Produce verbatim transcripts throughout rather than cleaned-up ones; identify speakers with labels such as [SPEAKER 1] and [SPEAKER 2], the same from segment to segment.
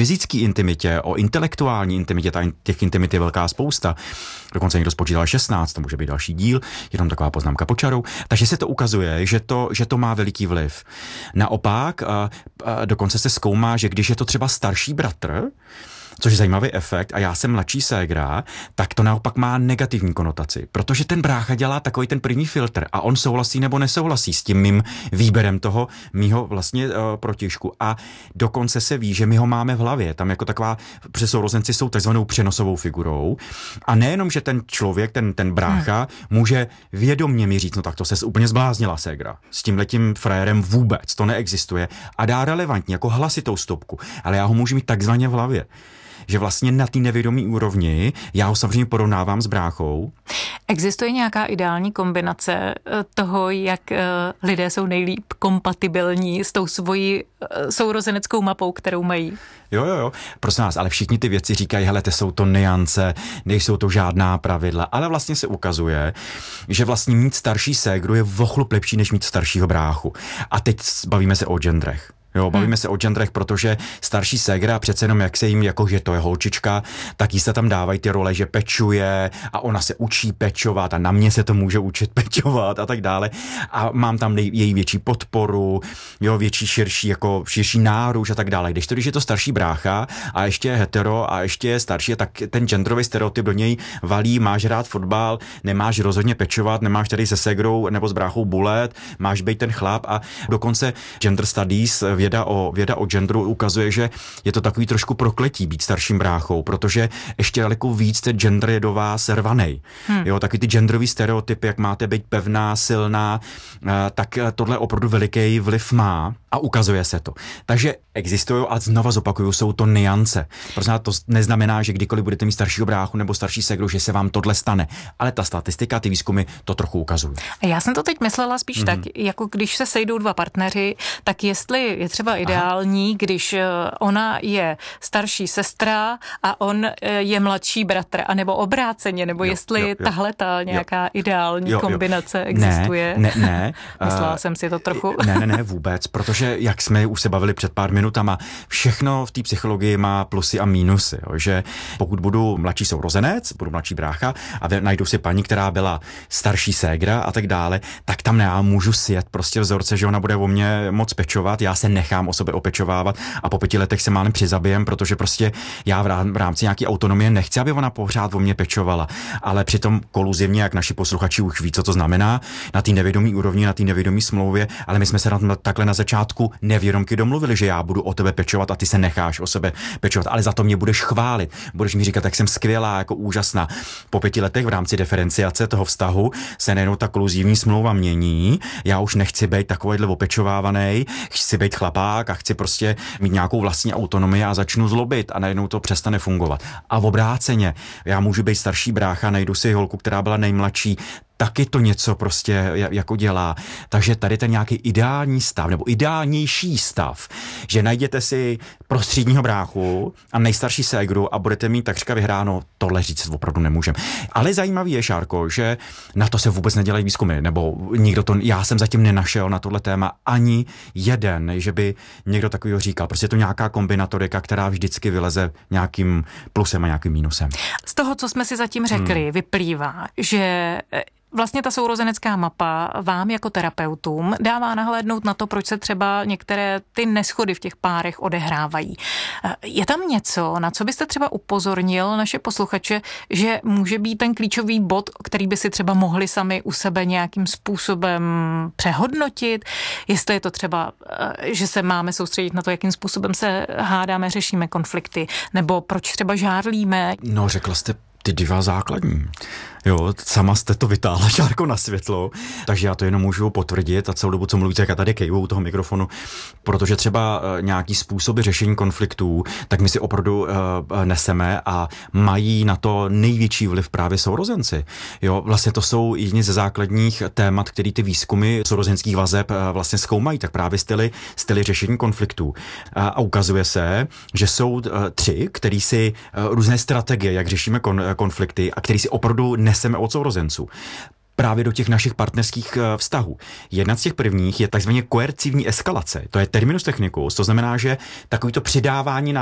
[SPEAKER 1] fyzické intimitě, o intelektuální intimitě, těch intimit je velká spousta, dokonce někdo spočítal šestnáct, to může být další díl, jenom taková poznámka pod čarou, takže se to ukazuje, že to, že to má veliký vliv. Naopak, a, a dokonce se zkoumá, že když je to třeba starší bratr, což je zajímavý efekt, a já jsem mladší ségra, tak to naopak má negativní konotaci, protože ten brácha dělá takový ten první filtr a on souhlasí nebo nesouhlasí s tím mým výběrem toho mýho vlastně uh, protějšku. A dokonce se ví, že my ho máme v hlavě, tam jako taková, protože sourozenci jsou takzvanou přenosovou figurou a nejenom, že ten člověk, ten, ten brácha hmm. může vědomně mi říct, no tak to se úplně zbláznila ségra, s tímhletím frérem vůbec, to neexistuje a dá relevantní jako hlasitou stopku, ale já ho můžu mít takzvaně v hlavě. Že vlastně na té nevědomé úrovni já ho samozřejmě porovnávám s bráchou.
[SPEAKER 2] Existuje nějaká ideální kombinace toho, jak lidé jsou nejlíp kompatibilní s tou svojí sourozeneckou mapou, kterou mají?
[SPEAKER 1] Jo, jo, jo, prosím nás, ale všichni ty věci říkají, hele, to jsou to nuance, nejsou to žádná pravidla, ale vlastně se ukazuje, že vlastně mít starší ségru je vochlup lepší, než mít staršího bráchu. A teď bavíme se o genderech. Jo, bavíme hmm. se o genderech, protože starší ségra přece jenom jak se jim, jako že to je holčička, tak jí se tam dávají ty role, že pečuje a ona se učí pečovat a na mě se to může učit pečovat a tak dále. A mám tam nej, její větší podporu, jo, větší širší, jako širší náruč a tak dále. Když to, když je to starší brácha a ještě je hetero a ještě je starší, tak ten genderový stereotyp do něj valí, máš rád fotbal, nemáš rozhodně pečovat, nemáš tady se ségrou nebo s bráchou bulet, máš být ten chlap a dokonce gender studies, Věda o, věda o genderu ukazuje, že je to takový trošku prokletí být starším bráchou, protože ještě daleko víc ten gender je do vás rvanej. Hmm. Jo, taky ty genderový stereotypy, jak máte být pevná, silná, tak tohle opravdu veliký vliv má a ukazuje se to. Takže existují, a znova zopakuju, jsou to nuance. Protože to neznamená, že kdykoliv budete mít staršího bráchu nebo starší ségru, že se vám tohle stane. Ale ta statistika, ty výzkumy to trochu ukazují.
[SPEAKER 2] Já jsem to teď myslela spíš mm-hmm. tak, jako když se sejdou dva partneři, tak jestli je třeba ideální, Aha. když ona je starší sestra a on je mladší bratr, anebo obráceně, nebo jo, jestli jo, jo. tahle ta nějaká jo. ideální jo, kombinace jo. existuje.
[SPEAKER 1] Ne, ne, ne.
[SPEAKER 2] Myslela uh, jsem si to trochu.
[SPEAKER 1] Ne, ne, ne, vůbec, protože jak jsme už se bavili před pár minutama, všechno v té psychologii má plusy a mínusy, jo, že pokud budu mladší sourozenec, budu mladší brácha a najdu si paní, která byla starší ségra a tak dále, tak tam já můžu sjet prostě vzorce, že ona bude o mě moc pečovat, já se nechám o sobě opečovávat a po pěti letech se málem přizabijem, protože prostě já v rámci nějaké autonomie nechci, aby ona pořád o mě pečovala. Ale přitom koluzivně, jak naši posluchači už ví, co to znamená, na té nevědomí úrovni, na té nevědomí smlouvě, ale my jsme se na takhle na začátku nevědomky domluvili, že já budu o tebe pečovat a ty se necháš o sebe pečovat, ale za to mě budeš chválit. Budeš mi říkat, jak jsem skvělá, jako úžasná. Po pěti letech v rámci diferenciace toho vztahu se nejenom ta koluzivní smlouva mění. Já už nechci být takovýhle opečovávaný, chci být chlapák a chci prostě mít nějakou vlastní autonomii a začnu zlobit a najednou to přestane fungovat. A v obráceně, já můžu být starší brácha, najdu si holku, která byla nejmladší, taky to něco prostě jako dělá. Takže tady ten nějaký ideální stav, nebo ideálnější stav, že najděte si prostředního bráchu a nejstarší ségru a budete mít takřka vyhráno, tohle říct opravdu nemůžem. Ale zajímavý je, Šárko, že na to se vůbec nedělají výzkumy, nebo nikdo to, já jsem zatím nenašel na tohle téma ani jeden, že by někdo takovýho říkal. Prostě je to nějaká kombinatorika, která vždycky vyleze nějakým plusem a nějakým mínusem.
[SPEAKER 2] Z toho, co jsme si zatím řekli, hmm. vyplývá, že vlastně ta sourozenecká mapa vám jako terapeutům dává nahlédnout na to, proč se třeba některé ty neshody v těch párech odehrávají. Je tam něco, na co byste třeba upozornil naše posluchače, že může být ten klíčový bod, který by si třeba mohli sami u sebe nějakým způsobem přehodnotit? Jestli je to třeba, že se máme soustředit na to, jakým způsobem se hádáme, řešíme konflikty, nebo proč třeba žárlíme?
[SPEAKER 1] No, řekla jste ty dva základní. Jo, sama jste to vytáhla, Šárko, na světlo, takže já to jenom můžu potvrdit a celou dobu, co mluvíte, jak já tady kejvu u toho mikrofonu, protože třeba uh, nějaký způsoby řešení konfliktů, tak my si opravdu uh, neseme a mají na to největší vliv právě sourozenci. Jo, vlastně to jsou jedni ze základních témat, který ty výzkumy sourozenských vazeb uh, vlastně zkoumají, tak právě styly, styly řešení konfliktů. Uh, a ukazuje se, že jsou uh, tři, který si uh, různé strategie, jak řešíme kon, konflikty a který si opravdu neseme od sourozenců právě do těch našich partnerských vztahů. Jedna z těch prvních je takzvaně koercivní eskalace. To je terminus technicus, to znamená, že takovýto přidávání na hlase a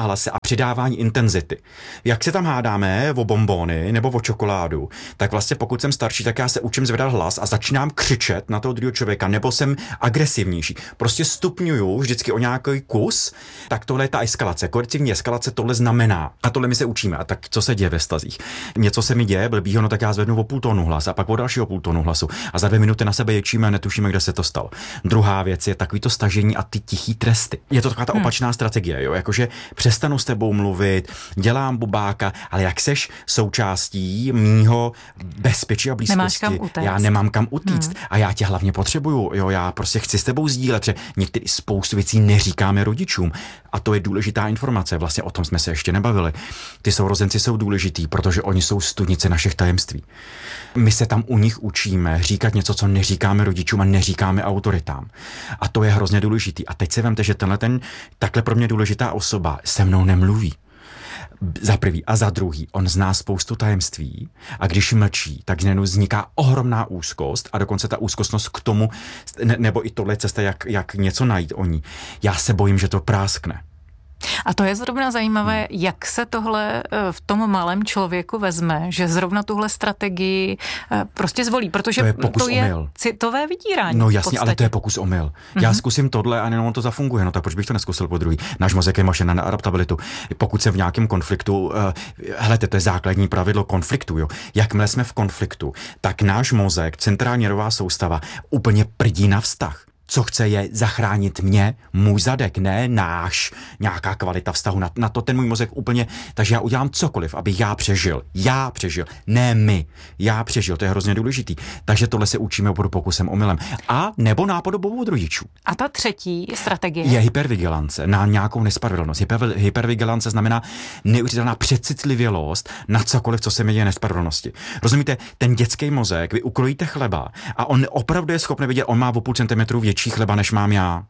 [SPEAKER 1] přidávání intenzity. Jak se tam hádáme o bonbony nebo o čokoládu, tak vlastně pokud jsem starší, tak já se učím zvedat hlas a začínám křičet na toho druhého člověka, nebo jsem agresivnější. Prostě stupňuju vždycky o nějaký kus, tak tohle je ta eskalace. Korektivní eskalace tohle znamená. A tohle my se učíme. A tak co se děje ve vztazích? Něco se mi děje, blbýho, no tak já zvednu o půl tónu hlas a pak o dalšího půl tónu hlasu. A za dvě minuty na sebe ječíme a netušíme, kde se to stalo. Druhá věc je takový to stažení a ty tichý tresty. Je to taková ta opačná hmm. strategie, jo? Jakože přestanu s tebou mluvit, dělám bubáka, ale jak seš součástí mýho bezpečí a blízkosti, já nemám kam utíct hmm. a já tě hlavně potřebuju, jo, já prostě chci s tebou sdílet, že některý spoustu věcí neříkáme rodičům a to je důležitá informace, vlastně o tom jsme se ještě nebavili. Ty sourozenci jsou důležitý, protože oni jsou studnice našich tajemství. My se tam u nich učíme říkat něco, co neříkáme rodičům a neříkáme autoritám. A to je hrozně důležitý. A teď se vemte, že tenhle ten takhle pro mě důležitá osoba se mnou nemluví. Za prvý a za druhý, on zná spoustu tajemství a když mlčí, tak vzniká ohromná úzkost a dokonce ta úzkostnost k tomu, ne, nebo i tohle cesta, jak, jak něco najít o ní. Já se bojím, že to práskne.
[SPEAKER 2] A to je zrovna zajímavé, jak se tohle v tom malém člověku vezme, že zrovna tuhle strategii prostě zvolí, protože
[SPEAKER 1] to je, pokus
[SPEAKER 2] to je
[SPEAKER 1] omyl.
[SPEAKER 2] citové vydírání.
[SPEAKER 1] No jasně, ale to je pokus omyl. Mm-hmm. Já zkusím tohle a jenom to zafunguje, no tak proč bych to neskusil po druhý? Náš mozek je mašina na adaptabilitu. Pokud jsem v nějakém konfliktu, uh, helejte, to je základní pravidlo konfliktu, jo. Jakmile jsme v konfliktu, tak náš mozek, centrální nervová soustava, úplně prdí na vztah. Co chce je zachránit mě, můj zadek, ne náš, nějaká kvalita vztahu, na, na to ten můj mozek úplně, takže já udělám cokoliv, abych já přežil, já přežil, ne my, já přežil, to je hrozně důležitý, takže tohle se učíme opravdu pokusem omylem, a nebo nápodobou od rodičů.
[SPEAKER 2] A ta třetí strategie?
[SPEAKER 1] Je hypervigilance na nějakou nespravedlnost. Hyper, hypervigilance znamená neuvěřitelná přecitlivělost na cokoliv, co se mi děje nespravedlnosti. Rozumíte, ten dětský mozek, vy ukrojíte chleba a on opravdu je schopný vidět, on má o půl centimetru větší chleba, než mám já.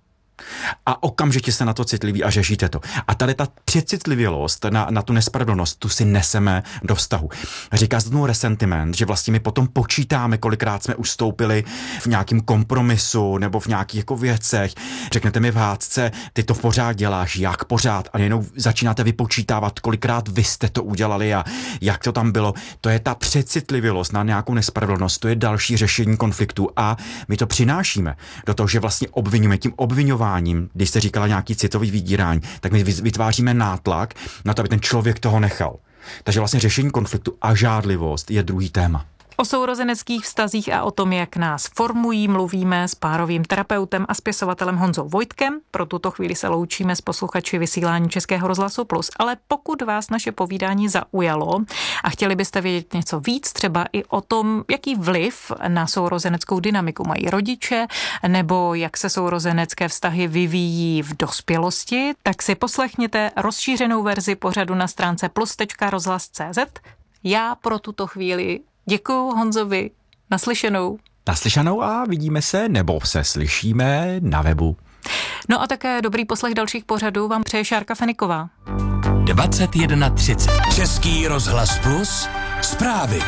[SPEAKER 1] A okamžitě se na to citliví a řešíte to. A tady ta přecitlivělost na, na tu nespravedlnost, tu si neseme do vztahu. Říká se tomu resentiment, že vlastně my potom počítáme, kolikrát jsme ustoupili v nějakém kompromisu nebo v nějakých jako věcech. Řeknete mi v hádce, ty to pořád děláš, jak pořád, a jenom začínáte vypočítávat, kolikrát vy jste to udělali a jak to tam bylo. To je ta přecitlivělost na nějakou nespravedlnost, to je další řešení konfliktu a my to přinášíme do toho, že vlastně obvinujeme tím obviňováním. Když jste říkala nějaký citový vydírání, tak my vytváříme nátlak na to, aby ten člověk toho nechal. Takže vlastně řešení konfliktu a žádlivost je druhý téma.
[SPEAKER 2] O sourozeneckých vztazích a o tom, jak nás formují, mluvíme s párovým terapeutem a spisovatelem Honzou Vojtkem. Pro tuto chvíli se loučíme s posluchači vysílání Českého rozhlasu Plus, ale pokud vás naše povídání zaujalo a chtěli byste vědět něco víc, třeba i o tom, jaký vliv na sourozeneckou dynamiku mají rodiče, nebo jak se sourozenecké vztahy vyvíjí v dospělosti, tak si poslechněte rozšířenou verzi pořadu na stránce plus tečka rozhlas tečka cé zet. Já pro tuto chvíli děkuju Honzovi, naslyšenou.
[SPEAKER 1] Naslyšenou a vidíme se, nebo se slyšíme na webu.
[SPEAKER 2] No a také dobrý poslech dalších pořadů vám přeje Šárka Feniková.
[SPEAKER 3] dvacet jedna třicet. Český rozhlas Plus. Zprávy.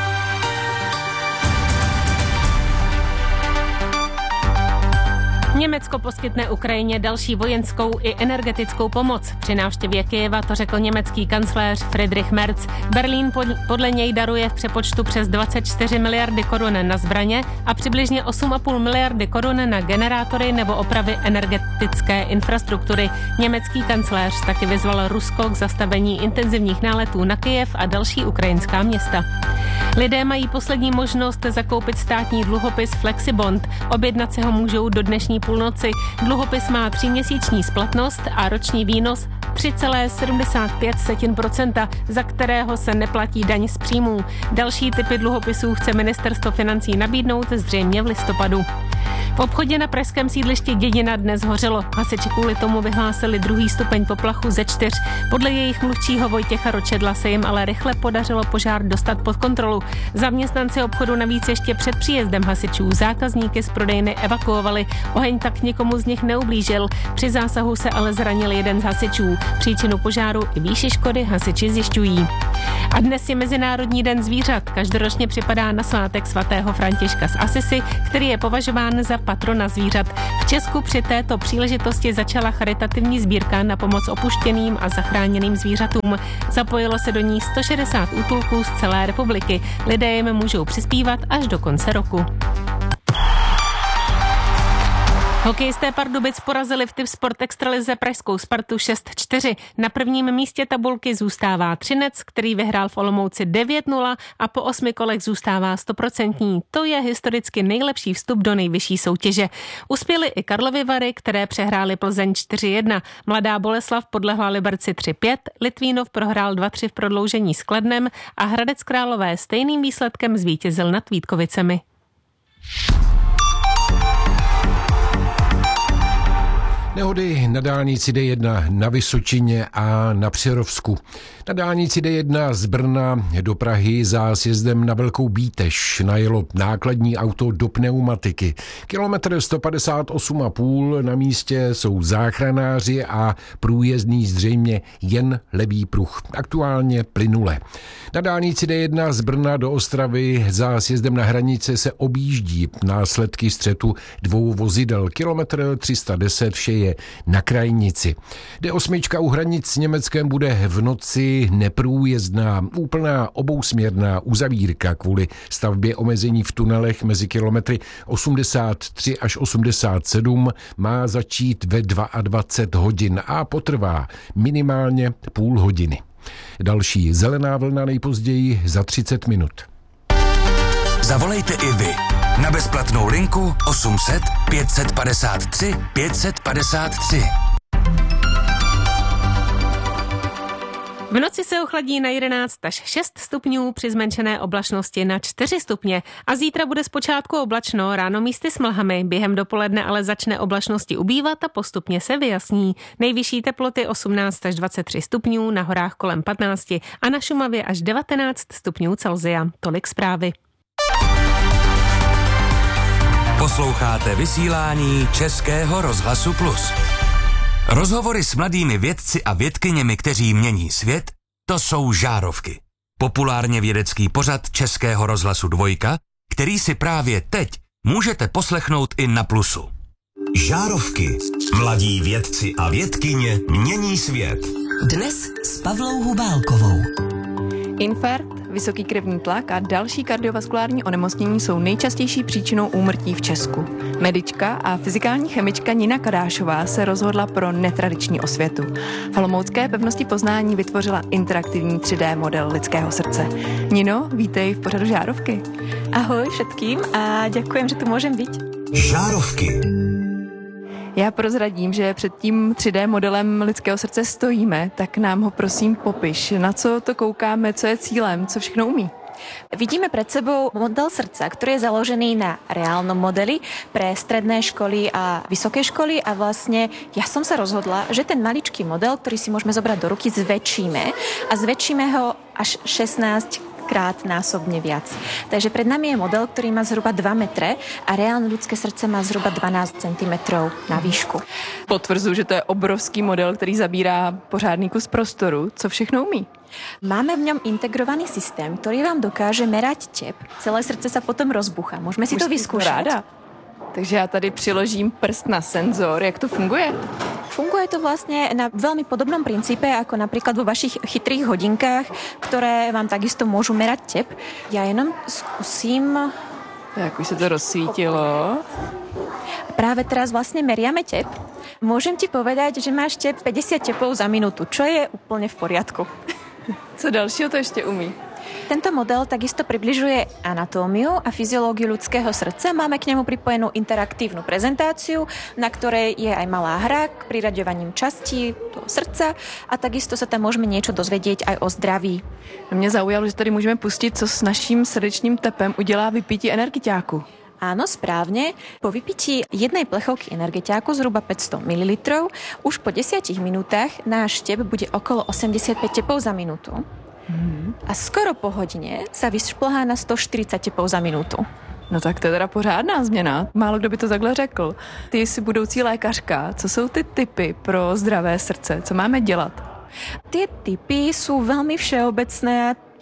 [SPEAKER 4] Německo poskytne Ukrajině další vojenskou i energetickou pomoc. Při návštěvě Kyjeva to řekl německý kancléř Friedrich Merz. Berlín podle něj daruje v přepočtu přes dvacet čtyři miliardy korun na zbraně a přibližně osm a půl miliardy korun na generátory nebo opravy energetické infrastruktury. Německý kancléř taky vyzval Rusko k zastavení intenzivních náletů na Kyjev a další ukrajinská města. Lidé mají poslední možnost zakoupit státní dluhopis Flexibond. Objednat si ho můžou do dnešní půlnoci. Dluhopis má tříměsíční splatnost a roční výnos tři celá sedmdesát pět procenta, za kterého se neplatí daň z příjmů. Další typy dluhopisů chce ministerstvo financí nabídnout zřejmě v listopadu. V obchodě na pražském sídlišti Dědina dnes hořelo. Hasiči kvůli tomu vyhlásili druhý stupeň poplachu ze čtyř. Podle jejich mluvčího Vojtěcha Ročedla se jim ale rychle podařilo požár dostat pod kontrolu. Zaměstnanci obchodu navíc ještě před příjezdem hasičů zákazníky z prodejny evakuovali. Oheň tak nikomu z nich neublížil. Při zásahu se ale zranil jeden z hasičů. Příčinu požáru i výši škody hasiči zjišťují. A dnes je Mezinárodní den zvířat. Každoročně připadá na svátek svatého Františka z Assisi, který je považován za patrona zvířat. V Česku při této příležitosti začala charitativní sbírka na pomoc opuštěným a zachráněným zvířatům. Zapojilo se do ní sto šedesát útulků z celé republiky. Lidé jim můžou přispívat až do konce roku. Hokejisté Pardubic porazili v Typ Sport Extralize pražskou Spartu šest čtyři. Na prvním místě tabulky zůstává Třinec, který vyhrál v Olomouci devět nula a po osmi kolech zůstává stoprocentní. To je historicky nejlepší vstup do nejvyšší soutěže. Uspěli i Karlovy Vary, které přehrály Plzeň čtyři jedna. Mladá Boleslav podlehla Liberci tři pět, Litvínov prohrál dva tři v prodloužení s Kladnem a Hradec Králové stejným výsledkem zvítězil nad Vítkovicemi.
[SPEAKER 5] Nehody na dálnici D jedna na Vysočině a na Přerovsku. Na dálnici D jedna z Brna do Prahy za sjezdem na Velkou Bítež najelo nákladní auto do pneumatiky. Kilometr sto padesát osm a půl, na místě jsou záchranáři a průjezdný zřejmě jen levý pruh. Aktuálně plynule. Na dálnici D jedna z Brna do Ostravy za sjezdem na hranice se objíždí následky střetu dvou vozidel. Kilometr tři sta deset, vše je na krajnici. D osm u hranic s Německem bude v noci neprůjezdná, úplná obousměrná uzavírka kvůli stavbě omezení v tunelech mezi kilometry osmdesát tři až osmdesát sedm má začít ve dvacet dva hodin a potrvá minimálně půl hodiny. Další zelená vlna nejpozději za třicet minut.
[SPEAKER 3] Zavolejte i vy na bezplatnou linku osm set pět set padesát tři pět set padesát tři.
[SPEAKER 4] V noci se ochladí na jedenáct až šest stupňů při zmenšené oblačnosti na čtyři stupně a zítra bude zpočátku oblačno, ráno místy s mlhami, během dopoledne ale začne oblačnosti ubývat a postupně se vyjasní. Nejvyšší teploty osmnáct až dvacet tři stupňů, na horách kolem patnáct a na Šumavě až devatenáct stupňů Celsia. Tolik zprávy.
[SPEAKER 3] Posloucháte vysílání Českého rozhlasu Plus. Rozhovory s mladými vědci a vědkyněmi, kteří mění svět, to jsou Žárovky. Populárně vědecký pořad Českého rozhlasu Dvojka, který si právě teď můžete poslechnout i na Plusu. Žárovky. Mladí vědci a vědkyně mění svět.
[SPEAKER 6] Dnes s Pavlou Hubálkovou.
[SPEAKER 7] Infarkt, vysoký krevní tlak a další kardiovaskulární onemocnění jsou nejčastější příčinou úmrtí v Česku. Medička a fyzikální chemička Nina Kadášová se rozhodla pro netradiční osvětu. V olomoucké pevnosti poznání vytvořila interaktivní tři dé model lidského srdce. Nino, vítej v pořadu Žárovky.
[SPEAKER 8] Ahoj všetkým a ďakujem, že tu môžem byť.
[SPEAKER 3] Žárovky.
[SPEAKER 7] Já prozradím, že před tím tři dé modelem lidského srdce stojíme, tak nám ho prosím popiš. Na co to koukáme, co je cílem, co všechno umí?
[SPEAKER 8] Vidíme pred sebou model srdca, ktorý je založený na reálnom modeli pre stredné školy a vysoké školy a vlastne ja som sa rozhodla, že ten maličký model, ktorý si môžeme zobrať do ruky, zväčšíme a zväčšíme ho až šestnásť krát násobne viac. Takže pred nami je model, ktorý má zhruba dva metre a reálne ľudské srdce má zhruba dvanásť centimetrov na výšku.
[SPEAKER 7] Potvrzuji, že to je obrovský model, který zabírá pořádný kus prostoru. Co všechno umí?
[SPEAKER 8] Máme v ňom integrovaný systém, ktorý vám dokáže merať tep. Celé srdce sa potom rozbucha. Môžeme si to vyskúšať.
[SPEAKER 7] Ráda. Takže já tady přiložím prst na senzor. Jak to funguje?
[SPEAKER 8] Funguje to vlastne na veľmi podobnom princípe, ako napríklad vo vašich chytrých hodinkách, ktoré vám takisto môžu merať tep. Ja jenom skúsim...
[SPEAKER 7] Tak už se to rozsvítilo.
[SPEAKER 8] Práve teraz vlastne meriame tep. Môžem ti povedať, že máš tep päťdesiat tepov za minútu, čo je úplne v poriadku.
[SPEAKER 7] Co dalšího to ještě umí?
[SPEAKER 8] Tento model takisto približuje anatómiu a fyziológiu ľudského srdca. Máme k nemu pripojenú interaktívnu prezentáciu, na ktorej je aj malá hra k priraďovaním častí toho srdca a takisto sa tam môžeme niečo dozvedieť aj o zdraví.
[SPEAKER 7] Mě zaujalo, že tady můžeme pustit, co s naším srdečním tepem udělá vypití energiťáku.
[SPEAKER 8] Áno, správne. Po vypití jednej plechovky energetiáku zhruba päťsto mililitrov už po desiatich minútach náš tep bude okolo osemdesiatpäť tepov za minútu. Mm. A skoro po hodine sa vyšplhá na sto štyridsať tepov za minútu.
[SPEAKER 7] No tak to je teda pořádná změna. Málo kdo by to takhle řekl. Ty jsi budoucí lékařka. Co jsou ty tipy pro zdravé srdce? Co máme dělat?
[SPEAKER 8] Tie tipy sú veľmi všeobecné.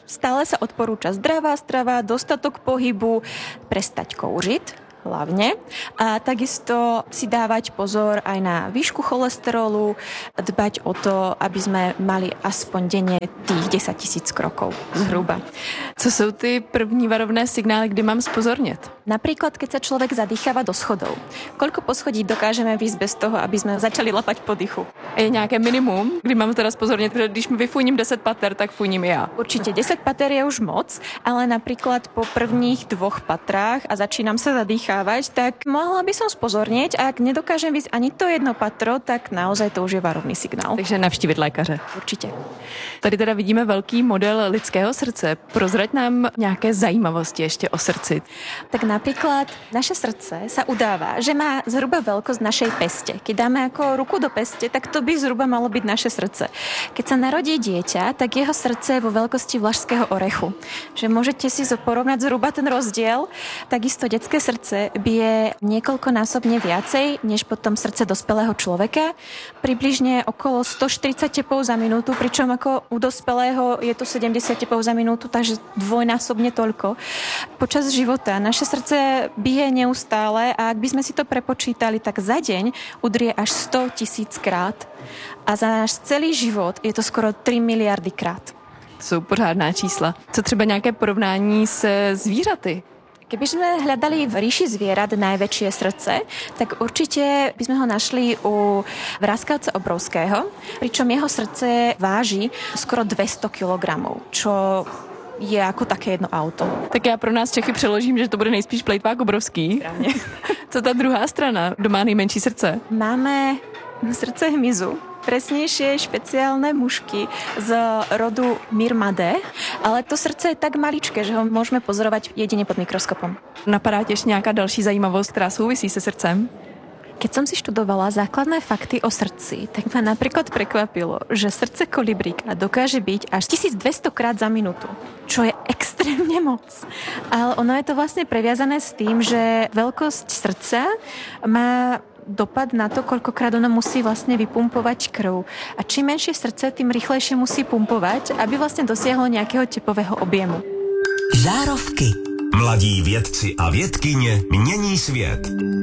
[SPEAKER 8] Stále sa odporúča zdravá strava, dostatok pohybu, prestať kouřiť, hlavne. A takisto si dávať pozor aj na výšku cholesterolu, dbať o to, aby sme mali aspoň denne tých desať tisíc krokov zhruba.
[SPEAKER 7] Co jsou ty první varovné signály, kdy mám spozornět?
[SPEAKER 8] Napríklad, keď sa človek zadýcháva do schodov. Koľko poschodí dokážeme výjsť bez toho, aby sme začali lapať po dychu?
[SPEAKER 7] Je nějaké minimum, kdy mám teda spozornět, protože když mi vyfúním deset pater, tak fúnim i já.
[SPEAKER 8] Určite desať pater je už moc, ale napríklad po prvních dvoch patrách a začínam sa zadýchávať, tak mohla by som spozornieť a ak nedokážem výjsť ani to jedno patro, tak naozaj to už je varovný signál.
[SPEAKER 7] Takže navštívit lékaře.
[SPEAKER 8] Určite.
[SPEAKER 7] Tady teda vidíme velký model lidského srdce. Prozrať nám nějaké zajímavosti ještě o srdci.
[SPEAKER 8] Tak napríklad naše srdce sa udáva, že má zhruba veľkosť našej peste. Keď dáme ako ruku do peste, tak to by zhruba malo byť naše srdce. Keď sa narodí dieťa, tak jeho srdce je vo veľkosti vlašského orechu. Že môžete si porovnať zhruba ten rozdiel. Takisto detské srdce bije niekoľkonásobne viacej, než potom srdce dospelého človeka. Približne okolo stoštyridsať tepov za minútu, pričom ako u dospelého je to sedemdesiat tepov za minútu, takže dvojnásobne toľko. Počas života naše srdce bije neustále a ak by sme si to prepočítali, tak za deň udrie až sto tisíc krát. A za náš celý život je to skoro tri miliardy krát.
[SPEAKER 7] To jsou pořádná čísla. Co třeba nějaké porovnání se zvířaty?
[SPEAKER 8] Keby sme hľadali v ríši zvierat najväčšie srdce, tak určite by sme ho našli u vraskavca obrovského, pričom jeho srdce váži skoro dvesto kilogramov, čo je ako také jedno auto.
[SPEAKER 7] Tak já pro nás Čechy přeložím, že to bude nejspíš plejtvák obrovský.
[SPEAKER 8] Správne.
[SPEAKER 7] Co ta druhá strana? Kdo má nejmenší srdce?
[SPEAKER 8] Máme srdce hmyzu, presnejšie špeciálne mušky z rodu Myrmadae, ale to srdce je tak maličké, že ho môžeme pozorovať jedine pod mikroskopom.
[SPEAKER 7] Napadá tě ještě nějaká další zajímavost, která souvisí se srdcem?
[SPEAKER 8] Keď som si študovala základné fakty o srdci, tak ma napríklad prekvapilo, že srdce kolibríka dokáže byť až tisícdvesto krát za minútu, čo je extrémne moc. Ale ono je to vlastne previazané s tým, že veľkosť srdca má dopad na to, koľkokrát ono musí vlastne vypumpovať krv. A čím menšie srdce, tým rýchlejšie musí pumpovať, aby vlastne dosiahlo nejakého tepového objemu.
[SPEAKER 6] Žárovky.
[SPEAKER 9] Mladí vědci a vědkyně mění svět.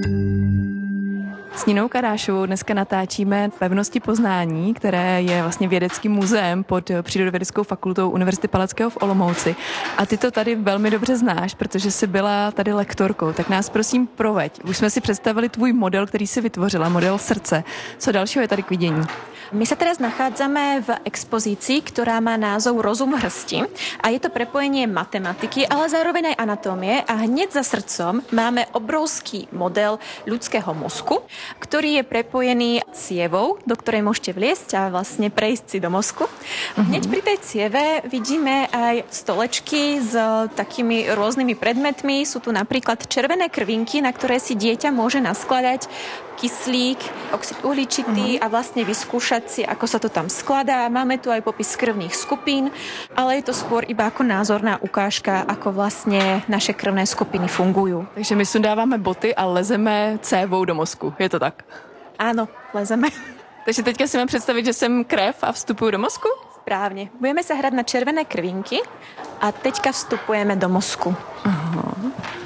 [SPEAKER 7] S Ninou Kadášovou dneska natáčíme Pevnosti poznání, které je vlastně vědeckým muzeem pod Přírodovědeckou fakultou Univerzity Palackého v Olomouci. A ty to tady velmi dobře znáš, protože jsi byla tady lektorkou. Tak nás prosím proveď. Už jsme si představili tvůj model, který si vytvořila, model srdce. Co dalšího je tady k vidění?
[SPEAKER 8] My sa teraz nachádzame v expozícii, ktorá má názov Rozum hrsti a je to prepojenie matematiky, ale zároveň aj anatómie a hneď za srdcom máme obrovský model ľudského mozku, ktorý je prepojený cievou, do ktorej môžete vliesť a vlastne prejsť si do mozku. Hneď pri tej cieve vidíme aj stolečky s takými rôznymi predmetmi. Sú tu napríklad červené krvinky, na ktoré si dieťa môže naskladať kyslík, oxid uhličitý a vlastne vyskúšať si, ako sa to tam skladá. Máme tu aj popis krvných skupín, ale je to skôr iba ako názorná ukážka, ako vlastne naše krvné skupiny fungujú.
[SPEAKER 7] Takže my sundáváme boty a lezeme cévou do mozku. Je to tak?
[SPEAKER 8] Áno, lezeme.
[SPEAKER 7] Takže teďka si mám představit, že jsem krev a vstupuju do mozku?
[SPEAKER 8] Správne. Budeme sa hrať na červené krvinky a teďka vstupujeme do mozku. Aha.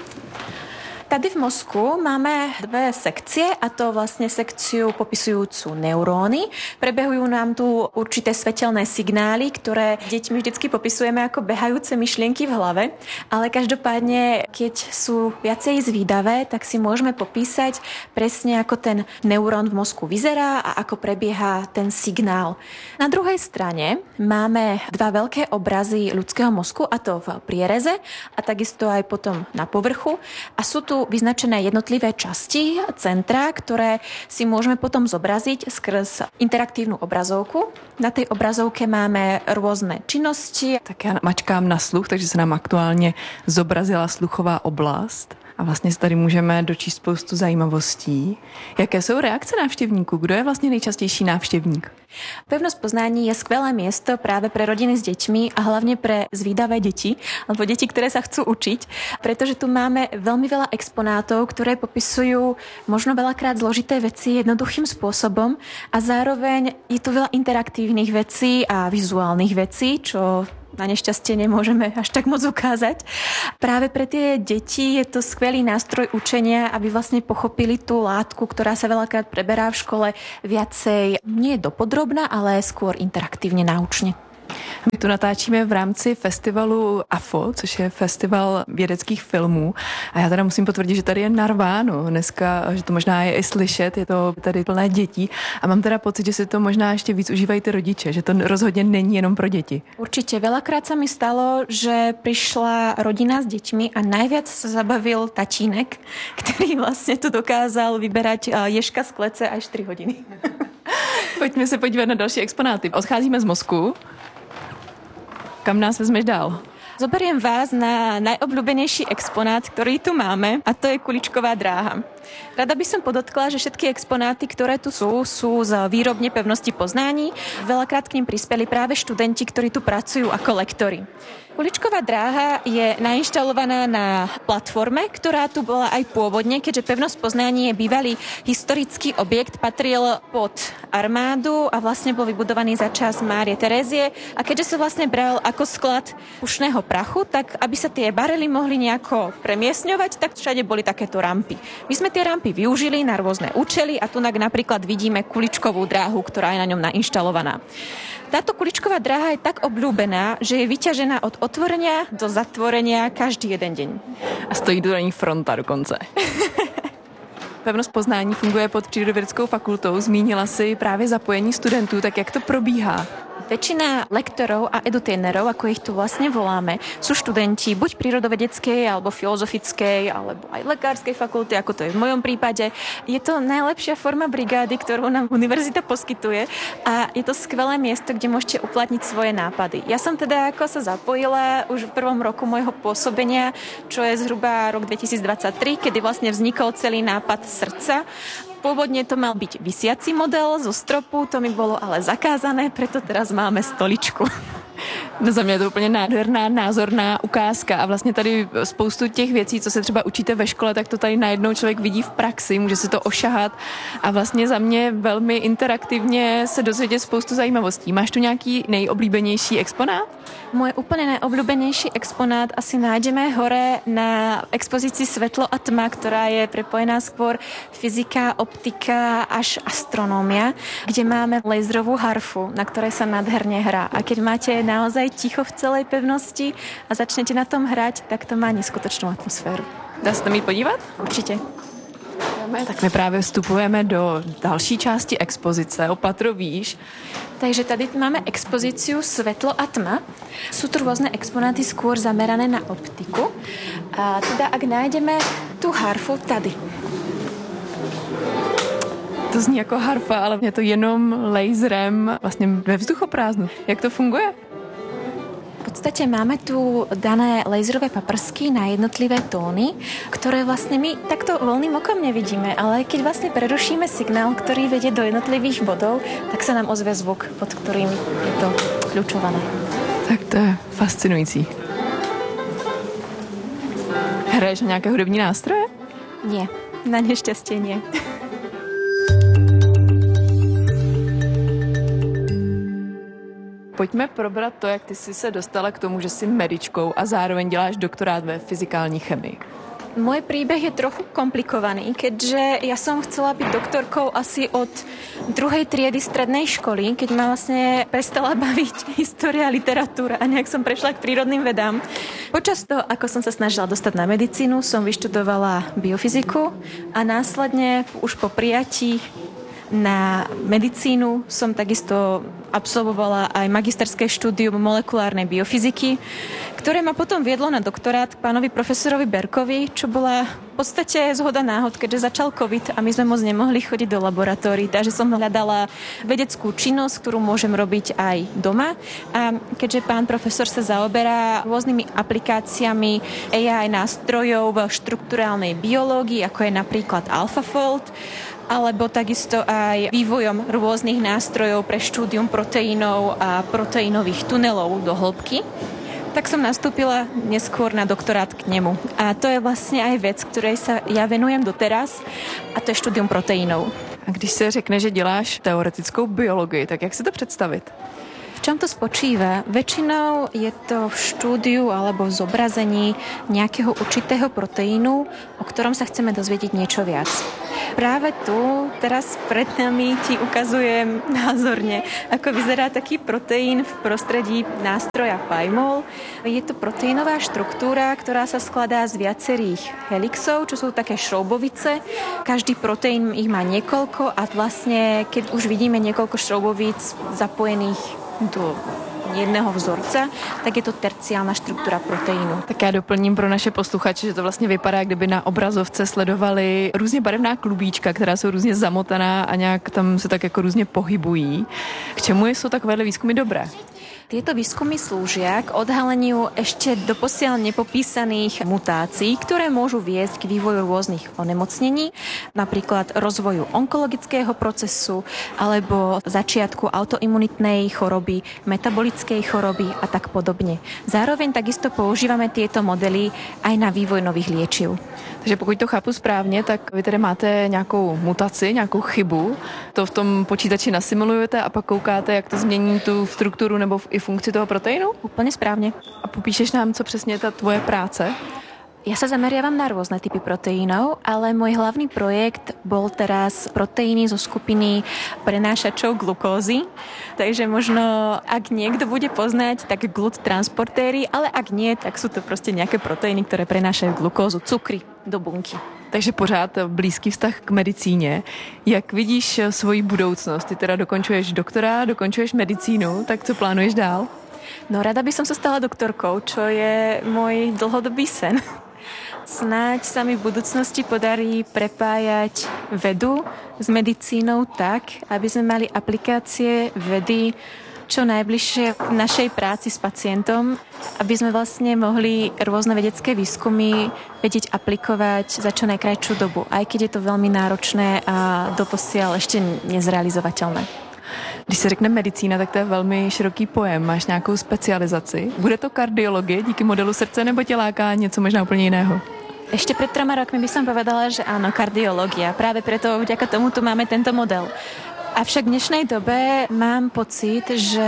[SPEAKER 8] Tady v mozku máme dve sekcie, a to vlastne sekciu popisujúcu neuróny. Prebehujú nám tu určité svetelné signály, ktoré deťmi vždycky popisujeme ako behajúce myšlienky v hlave, ale každopádne, keď sú viacej zvídavé, tak si môžeme popísať presne, ako ten neurón v mozku vyzerá a ako prebieha ten signál. Na druhej strane máme dva veľké obrazy ľudského mozku, a to v priereze a takisto aj potom na povrchu, a sú tu vyznačené jednotlivé časti, centra, ktoré si môžeme potom zobraziť skrz interaktívnu obrazovku. Na tej obrazovke máme rôzne činnosti.
[SPEAKER 7] Tak já mačkám na sluch, takže se nám aktuálně zobrazila sluchová oblast. A vlastně se tady můžeme dočíst spoustu zajímavostí. Jaké jsou reakce návštěvníků? Kdo je vlastně nejčastější návštěvník?
[SPEAKER 8] Pevnosť poznání je skvelé miesto práve pre rodiny s deťmi a hlavne pre zvídavé deti, alebo deti, ktoré sa chcú učiť, pretože tu máme veľmi veľa exponátov, ktoré popisujú možno veľakrát zložité veci jednoduchým spôsobom a zároveň je tu veľa interaktívnych vecí a vizuálnych vecí, čo na nešťastie nemôžeme až tak moc ukázať. Práve pre tie deti je to skvelý nástroj učenia, aby vlastne pochopili tú látku, ktorá sa veľakrát preberá v škole viacej nie dopodrobná, ale skôr interaktívne náučne.
[SPEAKER 7] My tu natáčíme v rámci festivalu A F O, což je festival vědeckých filmů. A já teda musím potvrdit, že tady je narváno dneska, že to možná je i slyšet, je to tady plné dětí. A mám teda pocit, že si to možná ještě víc užívají ty rodiče, že to rozhodně není jenom pro děti.
[SPEAKER 8] Určite. Veľakrát sa mi stalo, že prišla rodina s deťmi a najviac sa zabavil tatínek, ktorý vlastne tu dokázal vyberať ježka z klece až štyri hodiny.
[SPEAKER 7] Pojďme se podívat na další exponáty. Odcházíme z mozku. Kam nás vezmeš dál?
[SPEAKER 8] Zoberiem vás na najobľúbenejší exponát, ktorý tu máme, a to je kuličková dráha. Rada by som podotkla, že všetky exponáty, ktoré tu sú, sú z výrobne pevnosti poznání. Veľakrát k nim prispeli práve študenti, ktorí tu pracujú ako lektori. Kuličková dráha je nainštalovaná na platforme, ktorá tu bola aj pôvodne, keďže pevnosť poznání je bývalý historický objekt, patril pod armádu a vlastne bol vybudovaný za čas Márie Terézie. A keďže sa vlastne bral ako sklad pušného prachu, tak aby sa tie barely mohli nejako premiesňovať, tak všade boli takéto rampy. My sme tie rampy využili na rôzne účely a tu napríklad vidíme kuličkovú dráhu, ktorá je na ňom nainštalovaná. Táto kuličková dráha je tak obľúbená, že je vyťažená od otvorenia do zatvorenia každý jeden deň.
[SPEAKER 7] A stojí do ní fronta dokonce. Pevnost poznání funguje pod Přírodovědeckou fakultou. Zmínila si právě zapojení studentů, tak jak to probíhá?
[SPEAKER 8] Väčšina lektorov a edutainerov, ako ich tu vlastne voláme, sú študenti buď prírodovedeckej, alebo filozofickej, alebo aj lekárskej fakulty, ako to je v mojom prípade. Je to najlepšia forma brigády, ktorú nám univerzita poskytuje a je to skvelé miesto, kde môžete uplatniť svoje nápady. Ja som teda ako sa zapojila už v prvom roku môjho pôsobenia, čo je zhruba rok dvetisícdvadsaťtri, kedy vlastne vznikol celý nápad srdca. Pôvodne to mal byť visiaci model zo stropu, to mi bolo ale zakázané, preto teraz máme stoličku.
[SPEAKER 7] No za mě je to úplně nádherná, názorná ukázka a vlastně tady spoustu těch věcí, co se třeba učíte ve škole, tak to tady najednou člověk vidí v praxi, může si to ošahat a vlastně za mě velmi interaktivně se dozvědět spoustu zajímavostí. Máš tu nějaký nejoblíbenější exponát?
[SPEAKER 8] Môj úplne najobľúbenejší exponát asi nájdeme hore na expozícii Svetlo a tma, ktorá je prepojená skôr fyzika, optika až astronómia, kde máme laserovú harfu, na ktorej sa nádherne hrá. A keď máte naozaj ticho v celej pevnosti a začnete na tom hrať, tak to má neskutočnú atmosféru.
[SPEAKER 7] Dá se tam jít podívat?
[SPEAKER 8] Určite.
[SPEAKER 7] Tak my právě vstupujeme do další části expozice, o patro výš.
[SPEAKER 8] Takže tady máme expozíciu Svetlo a tma. Sú tu rôzne exponáty skôr zamerané na optiku. A teda ak nájdeme tú harfu tady.
[SPEAKER 7] To zní jako harfa, ale je to jenom laserem vlastně ve vzduchoprázdnu. Jak to funguje?
[SPEAKER 8] V podstate máme tu dané laserové paprsky na jednotlivé tóny, ktoré vlastne my takto voľným okom nevidíme, ale keď vlastne prerušíme signál, ktorý vedie do jednotlivých bodov, tak sa nám ozve zvuk, pod ktorým je to kľúčované.
[SPEAKER 7] Tak to je fascinující. Hraješ na nějaké hudební nástroje?
[SPEAKER 8] Nie, na nešťastie nie.
[SPEAKER 7] Pojďme probrat to, jak ty jsi se dostala k tomu, že jsi medičkou a zároveň děláš doktorát ve fyzikální chemii.
[SPEAKER 8] Môj príbeh je trochu komplikovaný, keďže ja som chcela byť doktorkou asi od druhej triedy strednej školy, keď ma vlastne prestala baviť história a literatúra a nejak som prešla k prírodným vedám. Počas toho, ako som sa snažila dostať na medicínu, som vyštudovala biofyziku a následne už po prijatí na medicínu som takisto absolvovala aj magisterské štúdium molekulárnej biofyziky, ktoré ma potom viedlo na doktorát k pánovi profesorovi Berkovi, čo bola v podstate zhoda náhod, keďže začal COVID a my sme moc nemohli chodiť do laboratórií, takže som hľadala vedeckú činnosť, ktorú môžem robiť aj doma. A keďže pán profesor sa zaoberá rôznymi aplikáciami á í nástrojov v štrukturálnej biológii, ako je napríklad AlphaFold, alebo takisto aj vývojom rôznych nástrojov pre štúdium proteínov a proteínových tunelov do hĺbky, tak som nastúpila neskôr na doktorát k nemu. A to je vlastne aj vec, ktorej sa ja venujem doteraz, a to je štúdium proteínov.
[SPEAKER 7] A když se řekne, že děláš teoretickou biologii, tak jak si to představit?
[SPEAKER 8] V čom to spočíva? Väčšinou je to v štúdiu alebo v zobrazení nejakého určitého proteínu, o ktorom sa chceme dozvedieť niečo viac. Práve tu, teraz pred nami ti ukazujem názorne, ako vyzerá taký proteín v prostredí nástroja Pymol. Je to proteínová štruktúra, ktorá sa skladá z viacerých helixov, čo sú také šroubovice. Každý proteín ich má niekoľko a vlastne, keď už vidíme niekoľko šroubovíc zapojených do jedného vzorca, tak je to terciálna štruktúra proteínu.
[SPEAKER 7] Tak já doplním pro naše posluchače, že to vlastně vypadá, kdyby na obrazovce sledovali různě barevná klubíčka, která jsou různě zamotaná a nějak tam se tak jako různě pohybují. K čemu jsou takovéhle výzkumy dobré?
[SPEAKER 8] Tieto výskumy slúžia k odhaleniu ešte doposiaľ nepopísaných mutácií, ktoré môžu viesť k vývoju rôznych onemocnení, napríklad rozvoju onkologického procesu alebo začiatku autoimunitnej choroby, metabolickej choroby a tak podobne. Zároveň takisto používame tieto modely aj na vývoj nových liečiv.
[SPEAKER 7] Takže pokud to chápu správně, tak vy tedy máte nějakou mutaci, nějakou chybu, to v tom počítači nasimulujete a pak koukáte, jak to změní tu strukturu nebo i funkci toho proteínu?
[SPEAKER 8] Úplne správne.
[SPEAKER 7] A popíšeš nám, co přesně je ta tvoje práce?
[SPEAKER 8] Ja sa zameriavam na rôzne typy proteínov, ale môj hlavný projekt bol teraz proteíny zo skupiny prenášačov glukózy. Takže možno, ak niekto bude poznať, tak glut transportéry, ale ak nie, tak sú to proste nejaké proteíny, ktoré prenášajú glukózu, cukry do bunky.
[SPEAKER 7] Takže pořád blízký vztah k medicíně. Jak vidíš svoji budoucnost? Ty teda dokončuješ doktora, dokončuješ medicínu, tak co plánuješ dál?
[SPEAKER 8] No rada by som sa stala doktorkou, čo je môj dlhodobý sen. Snáď sa mi v budúcnosti podarí prepájať vedu s medicínou tak, aby sme mali aplikácie vedy čo najbližšie v našej práci s pacientom, aby sme vlastne mohli rôzne vedecké výskumy vedieť aplikovať za čo najkrajšiu dobu, aj keď je to veľmi náročné a doposiaľ ešte nezrealizovateľné.
[SPEAKER 7] Když se řekne medicína, tak to je velmi široký pojem. Máš nějakou specializaci? Bude to kardiologie díky modelu srdce, nebo tě láká něco možná úplně jiného?
[SPEAKER 8] Ešte pred troma rokmi by som povedala, že áno, kardiológia. Práve preto vďaka tomu tu máme tento model. Avšak v dnešnej dobe mám pocit, že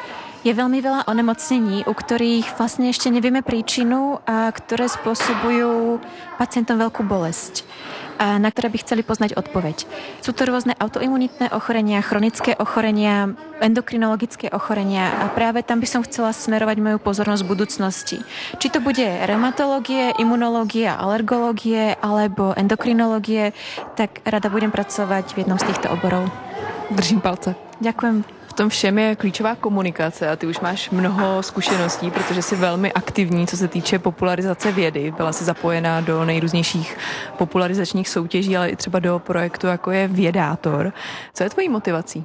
[SPEAKER 8] je veľmi veľa onemocnení, u ktorých vlastne ešte nevieme príčinu a ktoré spôsobujú pacientom veľkú bolesť a na ktoré by chceli poznať odpoveď. Sú to rôzne autoimunitné ochorenia, chronické ochorenia, endokrinologické ochorenia a práve tam by som chcela smerovať moju pozornosť v budúcnosti. Či to bude reumatológie, imunológie, alergológie alebo endokrinológie, tak rada budem pracovať v jednom z týchto oborov.
[SPEAKER 7] Držím palce.
[SPEAKER 8] Ďakujem.
[SPEAKER 7] V tom všem je klíčová komunikace a ty už máš mnoho zkušeností, protože jsi velmi aktivní, co se týče popularizace vědy. Byla jsi zapojená do nejrůznějších popularizačních soutěží, ale i třeba do projektu, jako je Vědátor. Co je tvojí motivací?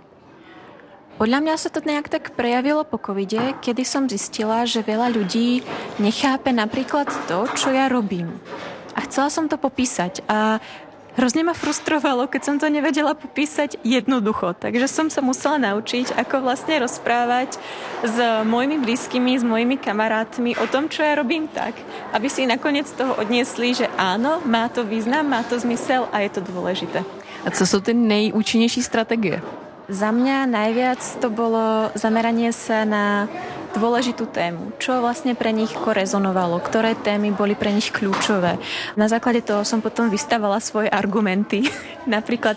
[SPEAKER 8] Podľa mňa sa to nejak tak prejavilo po covide, kedy som zistila, že veľa ľudí nechápe napríklad to, čo ja robím. A chcela som to popísať a hrozne ma frustrovalo, keď som to nevedela popísať jednoducho. Takže som sa musela naučiť, ako vlastne rozprávať s mojimi blízkymi, s mojimi kamarátmi o tom, čo ja robím tak, aby si nakoniec z toho odniesli, že áno, má to význam, má to zmysel a je to dôležité.
[SPEAKER 7] A co sú ty nejúčinnejší stratégie?
[SPEAKER 8] Za mňa najviac to bolo zameranie sa na dôležitú tému, čo vlastne pre nich korezonovalo, ktoré témy boli pre nich kľúčové. Na základe toho som potom vystavala svoje argumenty. Napríklad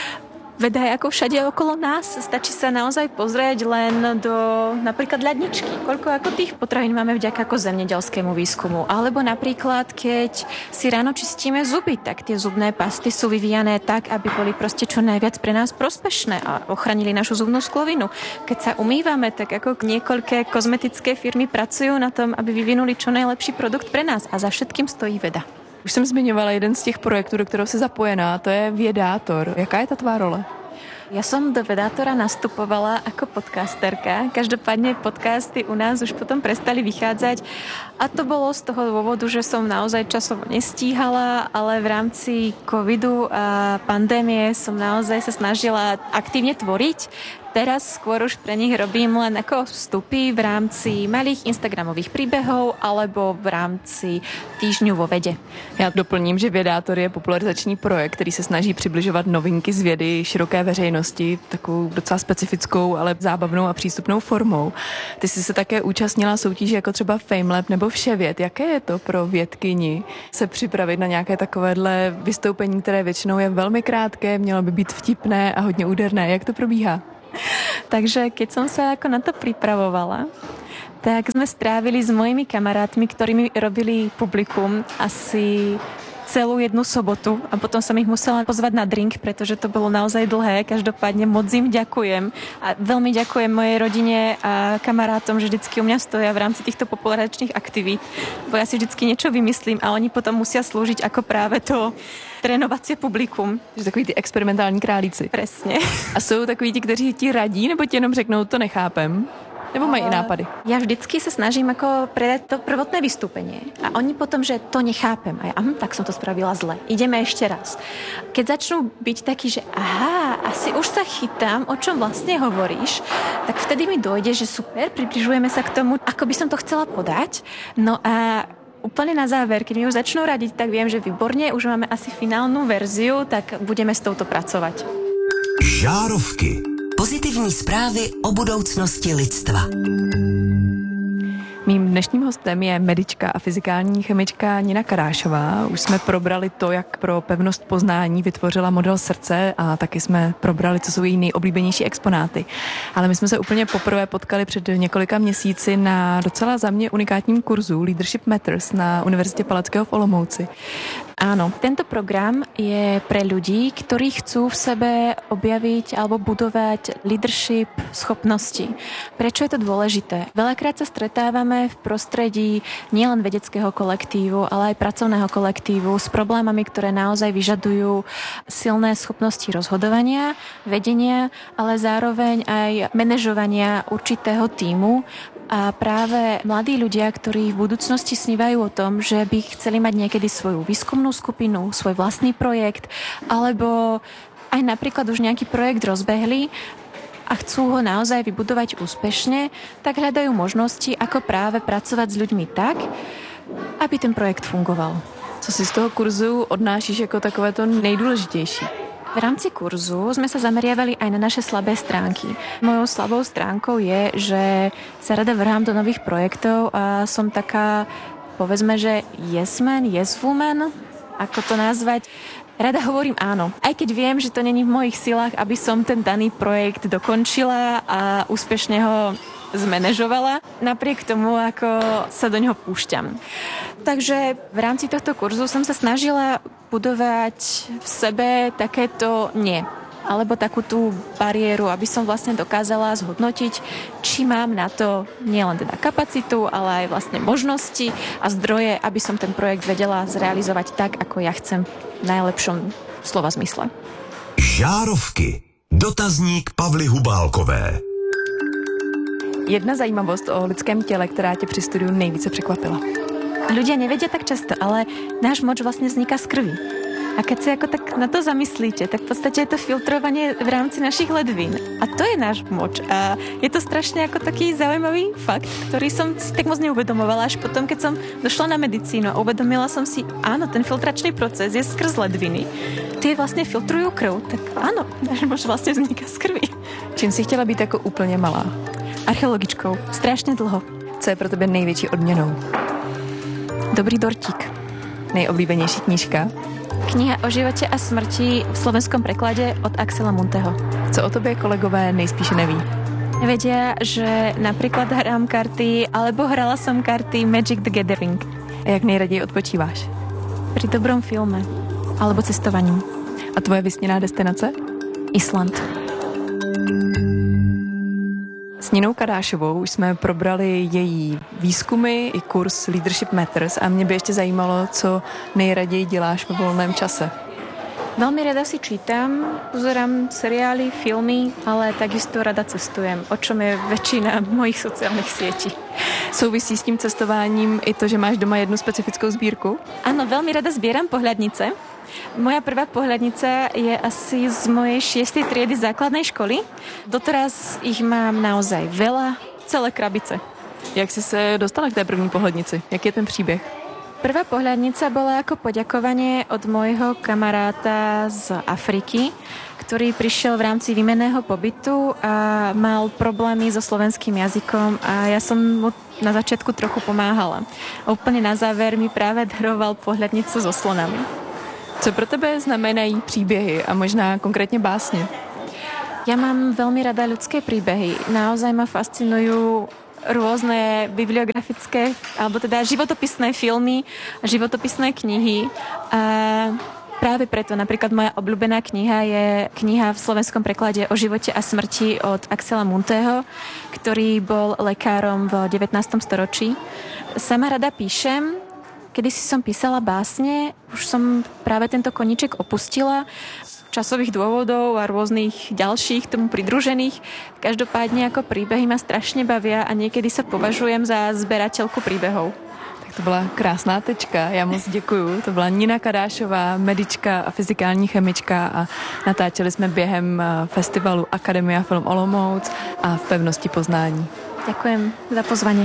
[SPEAKER 8] veda je ako všade okolo nás. Stačí sa naozaj pozrieť len do napríklad ľadničky. Koľko ako tých potravín máme vďaka ako zemědělskému výskumu. Alebo napríklad, keď si ráno čistíme zuby, tak tie zubné pasty sú vyvíjané tak, aby boli proste čo najviac pre nás prospešné a ochránili našu zubnú sklovinu. Keď sa umývame, tak ako niekoľké kozmetické firmy pracujú na tom, aby vyvinuli čo najlepší produkt pre nás a za všetkým stojí veda.
[SPEAKER 7] Už jsem zmiňovala jeden z těch projektů, do kterého jsi zapojená, to je Vědátor. Jaká je ta tvá role?
[SPEAKER 8] Ja som do Vědátora nastupovala ako podcasterka. Každopádne podcasty u nás už potom prestali vychádzať a to bolo z toho dôvodu, že som naozaj časovo nestíhala, ale v rámci covidu a pandémie som naozaj sa snažila aktívne tvoriť. Teraz skôr už pre nich robím len ako vstupy v rámci malých instagramových príbehov alebo v rámci týždňu vo vede.
[SPEAKER 7] Já doplním, že Vědátor je popularizační projekt, který se snaží přibližovat novinky z vědy široké veřejnosti takovou docela specifickou, ale zábavnou a přístupnou formou. Ty jsi se také účastnila soutěží jako třeba FameLab nebo Vševěd. Jaké je to pro vědkyni se připravit na nějaké takovéhle vystoupení, které většinou je velmi krátké, mělo by být vtipné a hodně úderné? Jak to probíhá?
[SPEAKER 8] Takže keď som sa ako na to pripravovala, tak sme strávili s mojimi kamarátmi, ktorí mi robili publikum asi celú jednu sobotu a potom som ich musela pozvať na drink, pretože to bolo naozaj dlhé. Každopádne moc im ďakujem a veľmi ďakujem mojej rodine a kamarátom, že vždycky u mňa stoja v rámci týchto popularizačných aktivít, bo ja si vždycky niečo vymyslím a oni potom musia slúžiť ako práve to trénovacie publikum.
[SPEAKER 7] Že takový ty experimentální králíci.
[SPEAKER 8] Presne.
[SPEAKER 7] A jsou takový ti, kteří ti radí, nebo ti jenom řeknou, to nechápem? Nebo mají i nápady?
[SPEAKER 8] Ja vždycky sa snažím ako predať to prvotné vystúpenie. A oni potom, že to nechápem. A ja, aha, tak som to spravila zle. Ideme ešte raz. Keď začnú byť takí, že aha, asi už sa chytám, o čom vlastne hovoríš, tak vtedy mi dojde, že super, približujeme sa k tomu, ako by som to chcela podať. No a úplne na záver, keď mi už začnú radiť, tak viem, že výborne, už máme asi finálnu verziu, tak budeme s touto pracovať.
[SPEAKER 9] Žárovky.
[SPEAKER 6] Pozitivní zprávy o budoucnosti lidstva.
[SPEAKER 7] Mým dnešním hostem je medička a fyzikální chemička Nina Kadášová. Už jsme probrali to, jak pro pevnost poznání vytvořila model srdce a taky jsme probrali, co jsou její nejoblíbenější exponáty. Ale my jsme se úplně poprvé potkali před několika měsíci na docela za mě unikátním kurzu Leadership Matters na Univerzitě Palackého v Olomouci.
[SPEAKER 8] Áno, tento program je pre ľudí, ktorí chcú v sebe objaviť alebo budovať leadership schopnosti. Prečo je to dôležité? Veľakrát sa stretávame v prostredí nielen vedeckého kolektívu, ale aj pracovného kolektívu s problémami, ktoré naozaj vyžadujú silné schopnosti rozhodovania, vedenia, ale zároveň aj manažovania určitého tímu. A práve mladí ľudia, ktorí v budúcnosti snívajú o tom, že by chceli mať niekedy svoju výskumnú skupinu, svoj vlastný projekt, alebo aj napríklad už nejaký projekt rozbehli a chcú ho naozaj vybudovať úspešne, tak hľadajú možnosti, ako práve pracovať s ľuďmi tak, aby ten projekt fungoval.
[SPEAKER 7] Co si z toho kurzu odnášíš jako takové to nejdůležitější?
[SPEAKER 8] V rámci kurzu sme sa zameriavali aj na naše slabé stránky. Mojou slabou stránkou je, že sa rada vrhám do nových projektov a som taká, povedzme, že yes man, yes woman, ako to nazvať. Rada hovorím áno, aj keď viem, že to není v mojich silách, aby som ten daný projekt dokončila a úspešne ho zmanéžovala, napriek tomu, ako sa do neho púšťam. Takže v rámci tohto kurzu som sa snažila budovať v sebe takéto nie, alebo takú tú bariéru, aby som vlastne dokázala zhodnotiť, či mám na to nielen teda kapacitu, ale aj vlastne možnosti a zdroje, aby som ten projekt vedela zrealizovať tak, ako ja chcem v najlepšom slova zmysle.
[SPEAKER 9] Žárovky. Dotazník Pavly Hubálkové.
[SPEAKER 7] Jedna zajímavost o lidském těle, která tě při studiu nejvíce překvapila.
[SPEAKER 8] Ľudia nevedia tak často, ale náš moč vlastne vzniká z krvi. A keď si ako tak na to zamyslíte, tak v podstate je to filtrovanie v rámci našich ledvín. A to je náš moč. A je to strašne ako taký zaujímavý fakt, ktorý som si tak moc neuvedomovala až potom, keď som došla na medicínu a uvedomila som si, áno, ten filtračný proces je skrz ledviny. Tie vlastne filtrujú krv, tak áno, náš moč vlastne vzniká z krvi.
[SPEAKER 7] Čím si chtěla být jako úplně malá?
[SPEAKER 8] Archeologičkou. Strašne dlho.
[SPEAKER 7] Co je pro tebe největší odměnou?
[SPEAKER 8] Dobrý dortík.
[SPEAKER 7] Nejoblíbenější knížka?
[SPEAKER 8] Kniha o živote a smrti v slovenskom preklade od Axela Munteho.
[SPEAKER 7] Co o tobě kolegové nejspíše neví?
[SPEAKER 8] Vedia, že napríklad hrám karty, alebo hrala som karty Magic the Gathering.
[SPEAKER 7] A jak nejraději odpočíváš?
[SPEAKER 8] Pri dobrom filme. Alebo cestovaní.
[SPEAKER 7] A tvoje vysněná destinace?
[SPEAKER 8] Island.
[SPEAKER 7] S Ninou Kadášovou už jsme probrali její výzkumy i kurz Leadership Matters a mě by ještě zajímalo, co nejraději děláš ve volném čase.
[SPEAKER 8] Veľmi rada si čítam, pozerám seriály, filmy, ale takisto rada cestujem, o čom je väčšina mojich sociálnych sietí.
[SPEAKER 7] Souvisí s tím cestováním i to, že máš doma jednu specifickou sbírku?
[SPEAKER 8] Áno, veľmi rada zbieram pohľadnice Moja prvá pohľadnica je asi z mojej šiestej triedy základnej školy. Doteraz ich mám naozaj veľa, celé krabice.
[SPEAKER 7] Jak jsi se dostala k té první pohlednici? Jak je ten příběh?
[SPEAKER 8] Prvá pohľadnica bola ako poďakovanie od môjho kamaráta z Afriky, ktorý prišiel v rámci výmenného pobytu a mal problémy so slovenským jazykom a ja som mu na začiatku trochu pomáhala. A úplne na záver mi práve daroval pohľadnicu so slonami.
[SPEAKER 7] Co pro tebe znamenají příběhy a možná konkrétně básně?
[SPEAKER 8] Ja mám veľmi rada ľudské príbehy. Naozaj ma fascinujú rôzne bibliografické, alebo teda životopisné filmy, životopisné knihy. A práve preto napríklad moja obľúbená kniha je kniha v slovenskom preklade O živote a smrti od Axela Muntého, ktorý bol lekárom v devätnástom storočí. Sama rada píšem, kedysi som písala básne, už som práve tento koníček opustila, časových dôvodov a rôznych ďalších tomu pridružených. Každopádne ako príbehy ma strašne bavia a niekedy sa považujem za zberateľku príbehov.
[SPEAKER 7] Tak to byla krásná tečka, já moc děkuju. To byla Nina Kadášová, medička a fyzikální chemička a natáčeli jsme během festivalu Akademia Film Olomouc a v Pevnosti Poznání.
[SPEAKER 8] Ďakujem za pozvanie.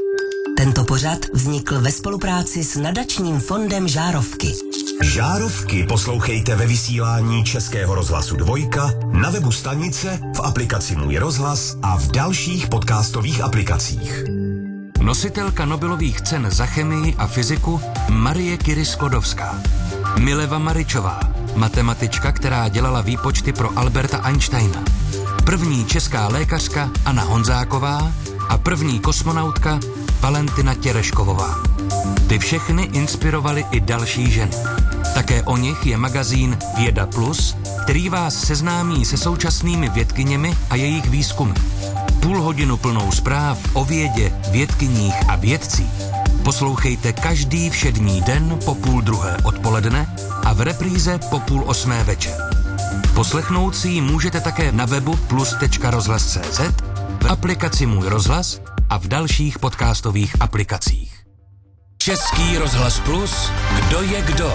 [SPEAKER 6] Tento pořad vznikl ve spolupráci s nadačním fondem Žárovky.
[SPEAKER 9] Žárovky poslouchejte ve vysílání Českého rozhlasu Dvojka, na webu stanice, v aplikaci Můj rozhlas a v dalších podcastových aplikacích.
[SPEAKER 3] Nositelka Nobelových cen za chemii a fyziku Marie Curie-Sklodowská. Mileva Maričová, matematička, která dělala výpočty pro Alberta Einsteina. První česká lékařka Anna Honzáková a první kosmonautka Valentina Tereškovová. Ty všechny inspirovaly i další ženy. Také o nich je magazín Věda Plus, který vás seznámí se současnými vědkyněmi a jejich výzkumy. Půl hodinu plnou zpráv o vědě, vědkyních a vědcích poslouchejte každý všední den po půl druhé odpoledne a v repríze po půl osmé večer. Poslechnout si ji můžete také na webu plus tečka rozhlas tečka cé zet, v aplikaci Můj rozhlas a v dalších podcastových aplikacích.
[SPEAKER 9] Český rozhlas Plus, kdo je kdo?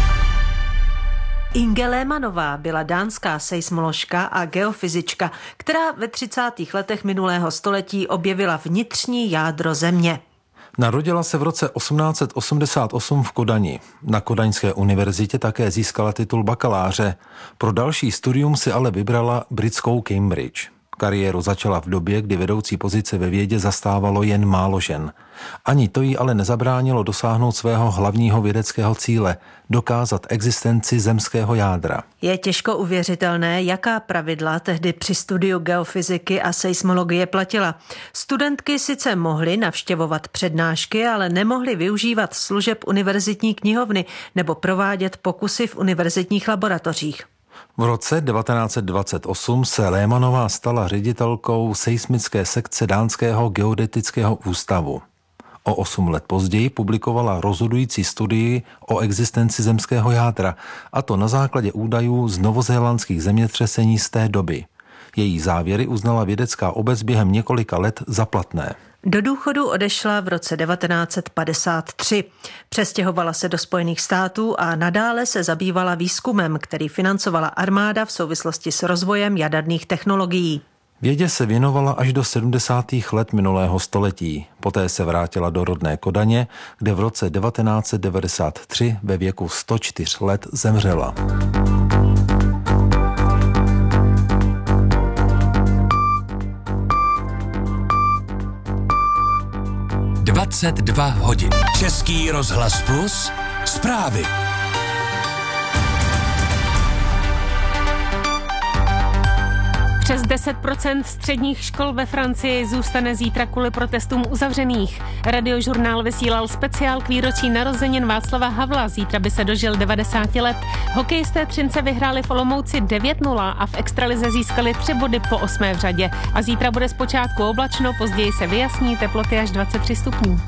[SPEAKER 10] Inge Lehmannová byla dánská seismoložka a geofyzička, která ve třicátých letech minulého století objevila vnitřní jádro Země.
[SPEAKER 11] Narodila se v roce osmnáct set osmdesát osm v Kodani. Na Kodaňské univerzitě také získala titul bakaláře. Pro další studium si ale vybrala britskou Cambridge. Kariéru začala v době, kdy vedoucí pozice ve vědě zastávalo jen málo žen. Ani to jí ale nezabránilo dosáhnout svého hlavního vědeckého cíle – dokázat existenci zemského jádra.
[SPEAKER 10] Je těžko uvěřitelné, jaká pravidla tehdy při studiu geofyziky a seismologie platila. Studentky sice mohly navštěvovat přednášky, ale nemohly využívat služeb univerzitní knihovny nebo provádět pokusy v univerzitních laboratořích.
[SPEAKER 11] V roce devatenáct set dvacet osm se Lehmannová stala ředitelkou seismické sekce Dánského geodetického ústavu. O osm let později publikovala rozhodující studii o existenci zemského jádra, a to na základě údajů z novozélandských zemětřesení z té doby. Její závěry uznala vědecká obec během několika let za platné.
[SPEAKER 10] Do důchodu odešla v roce devatenáct set padesát tři. Přestěhovala se do Spojených států a nadále se zabývala výzkumem, který financovala armáda v souvislosti s rozvojem jaderných technologií.
[SPEAKER 11] Vědě se věnovala až do sedmdesátých let minulého století. Poté se vrátila do rodné Kodaně, kde v roce devatenáct set devadesát tři ve věku sto čtyři let zemřela.
[SPEAKER 3] dvacet dva hodin.
[SPEAKER 9] Český rozhlas Plus, zprávy.
[SPEAKER 4] Přes deset procent středních škol ve Francii zůstane zítra kvůli protestům uzavřených. Radiožurnál vysílal speciál k výročí narozenin Václava Havla. Zítra by se dožil devadesáti let. Hokejisté Třince vyhráli v Olomouci devět nula a v extralize získali tři body po osmé v řadě. A zítra bude zpočátku oblačno, později se vyjasní, teploty až dvacet tři stupňů.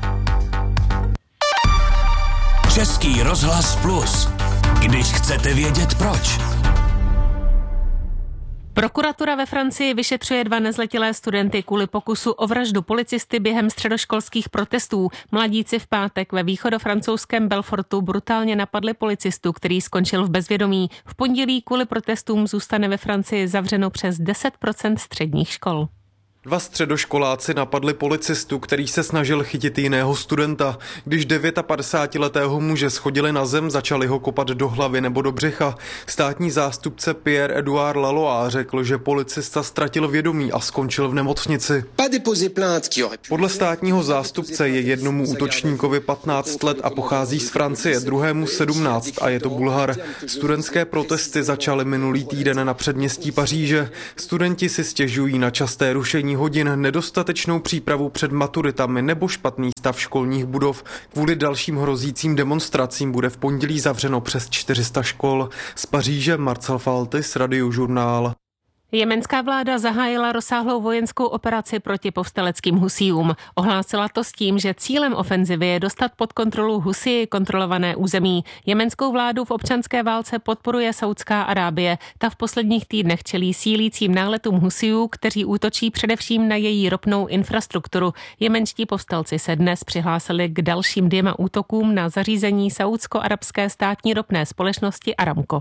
[SPEAKER 9] Český rozhlas Plus, když chcete vědět proč.
[SPEAKER 4] Prokuratura ve Francii vyšetřuje dva nezletilé studenty kvůli pokusu o vraždu policisty během středoškolských protestů. Mladíci v pátek ve východofrancouzském Belfortu brutálně napadli policistu, který skončil v bezvědomí. V pondělí kvůli protestům zůstane ve Francii zavřeno přes deset procent středních škol.
[SPEAKER 12] Dva středoškoláci napadli policistu, který se snažil chytit jiného studenta. Když padesátdevítiletého muže schodili na zem, začali ho kopat do hlavy nebo do břicha. Státní zástupce Pierre-Edouard Lalois řekl, že policista ztratil vědomí a skončil v nemocnici. Podle státního zástupce je jednomu útočníkovi patnáct let a pochází z Francie, druhému sedmnáct a je to Bulhar. Studentské protesty začaly minulý týden na předměstí Paříže. Studenti si stěžují na časté rušení hodin, nedostatečnou přípravu před maturitami nebo špatný stav školních budov. Kvůli dalším hrozícím demonstracím bude v pondělí zavřeno přes čtyři sta škol. Z Paříže Marcel Faltis, Radiožurnál.
[SPEAKER 4] Jemenská vláda zahájila rozsáhlou vojenskou operaci proti povstaleckým Husijům. Ohlásila to s tím, že cílem ofenzivy je dostat pod kontrolu Husii kontrolované území. Jemenskou vládu v občanské válce podporuje Saudská Arábie. Ta v posledních týdnech čelí sílícím náletům Husijů, kteří útočí především na její ropnou infrastrukturu. Jemenští povstalci se dnes přihlásili k dalším dvěma útokům na zařízení saúdsko-arabské státní ropné společnosti Aramco.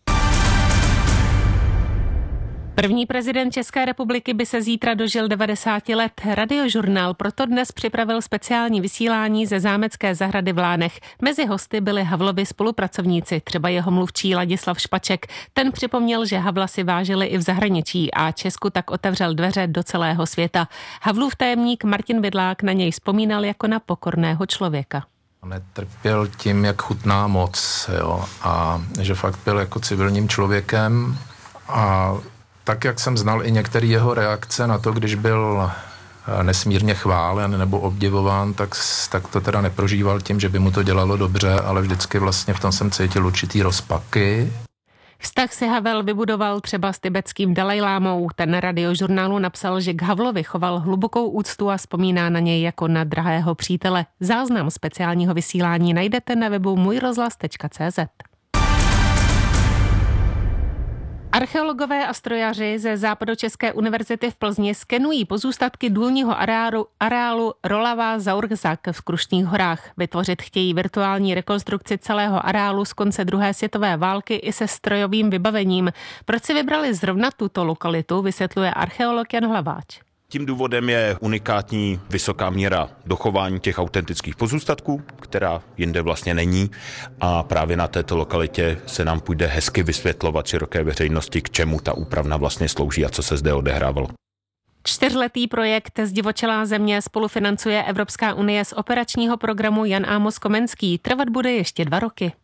[SPEAKER 4] První prezident České republiky by se zítra dožil devadesáti let. Radiožurnál proto dnes připravil speciální vysílání ze zámecké zahrady v Lánech. Mezi hosty byli Havlovi spolupracovníci, třeba jeho mluvčí Ladislav Špaček. Ten připomněl, že Havla si vážili i v zahraničí a Česku tak otevřel dveře do celého světa. Havlův tajemník Martin Vidlák na něj vzpomínal jako na pokorného člověka.
[SPEAKER 13] Netrpěl tím, jak chutná moc, jo, a že fakt byl jako civilním člověkem a tak, jak jsem znal i některé jeho reakce na to, když byl nesmírně chválen nebo obdivován, tak, tak to teda neprožíval tím, že by mu to dělalo dobře, ale vždycky vlastně v tom jsem cítil určitý rozpaky.
[SPEAKER 4] Vztah si Havel vybudoval třeba s tibetským Dalajlámou. Ten Radiožurnálu napsal, že k Havlovi choval hlubokou úctu a vzpomíná na něj jako na drahého přítele. Záznam speciálního vysílání najdete na webu můj rozhlas tečka cé zet. Archeologové a strojaři ze Západočeské univerzity v Plzni skenují pozůstatky důlního areálu, areálu Rolavá Zaurzak v Krušných horách. Vytvořit chtějí virtuální rekonstrukci celého areálu z konce druhé světové války i se strojovým vybavením. Proč si vybrali zrovna tuto lokalitu, vysvětluje archeolog Jan Hlaváč.
[SPEAKER 14] Tím důvodem je unikátní vysoká míra dochování těch autentických pozůstatků, která jinde vlastně není, a právě na této lokalitě se nám půjde hezky vysvětlovat široké veřejnosti, k čemu ta úpravna vlastně slouží a co se zde odehrávalo.
[SPEAKER 4] Čtyřletý projekt Zdivočelá země spolufinancuje Evropská unie z operačního programu Jan Amos Komenský. Trvat bude ještě dva roky.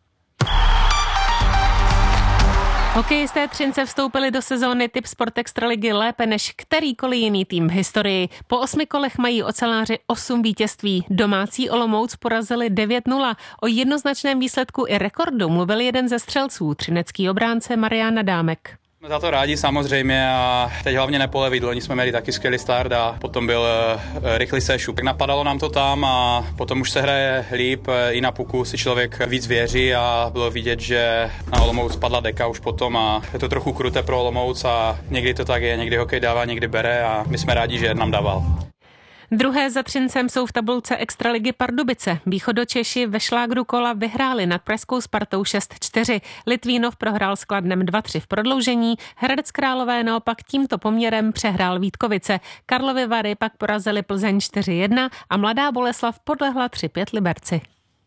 [SPEAKER 4] Hokejisté Třince vstoupili do sezóny Tip Sport Extraligy lépe než kterýkoliv jiný tým v historii. Po osmi kolech mají oceláři osm vítězství. Domácí Olomouc porazili devět nula. O jednoznačném výsledku i rekordu mluvil jeden ze střelců, třinecký obránce Marián Adámek.
[SPEAKER 15] Jsme za to rádi samozřejmě a teď hlavně nepoleví. Loni jsme měli taky skvělý start a potom byl rychlý sešup. Tak napadalo nám to tam a potom už se hraje líp, i na puku si člověk víc věří a bylo vidět, že na Olomouc spadla deka už potom a je to trochu kruté pro Olomouc a někdy to tak je, někdy hokej dává, někdy bere a my jsme rádi, že nám dával.
[SPEAKER 4] Druhé za Třincem jsou v tabulce Extraligy Pardubice. Východočeši ve šlágru kola vyhráli nad pražskou Spartou šest čtyři. Litvínov prohrál s Kladnem dva tři v prodloužení. Hradec Králové naopak tímto poměrem přehrál Vítkovice. Karlovy Vary pak porazili Plzeň čtyři jedna a Mladá Boleslav podlehla tři pět Liberci.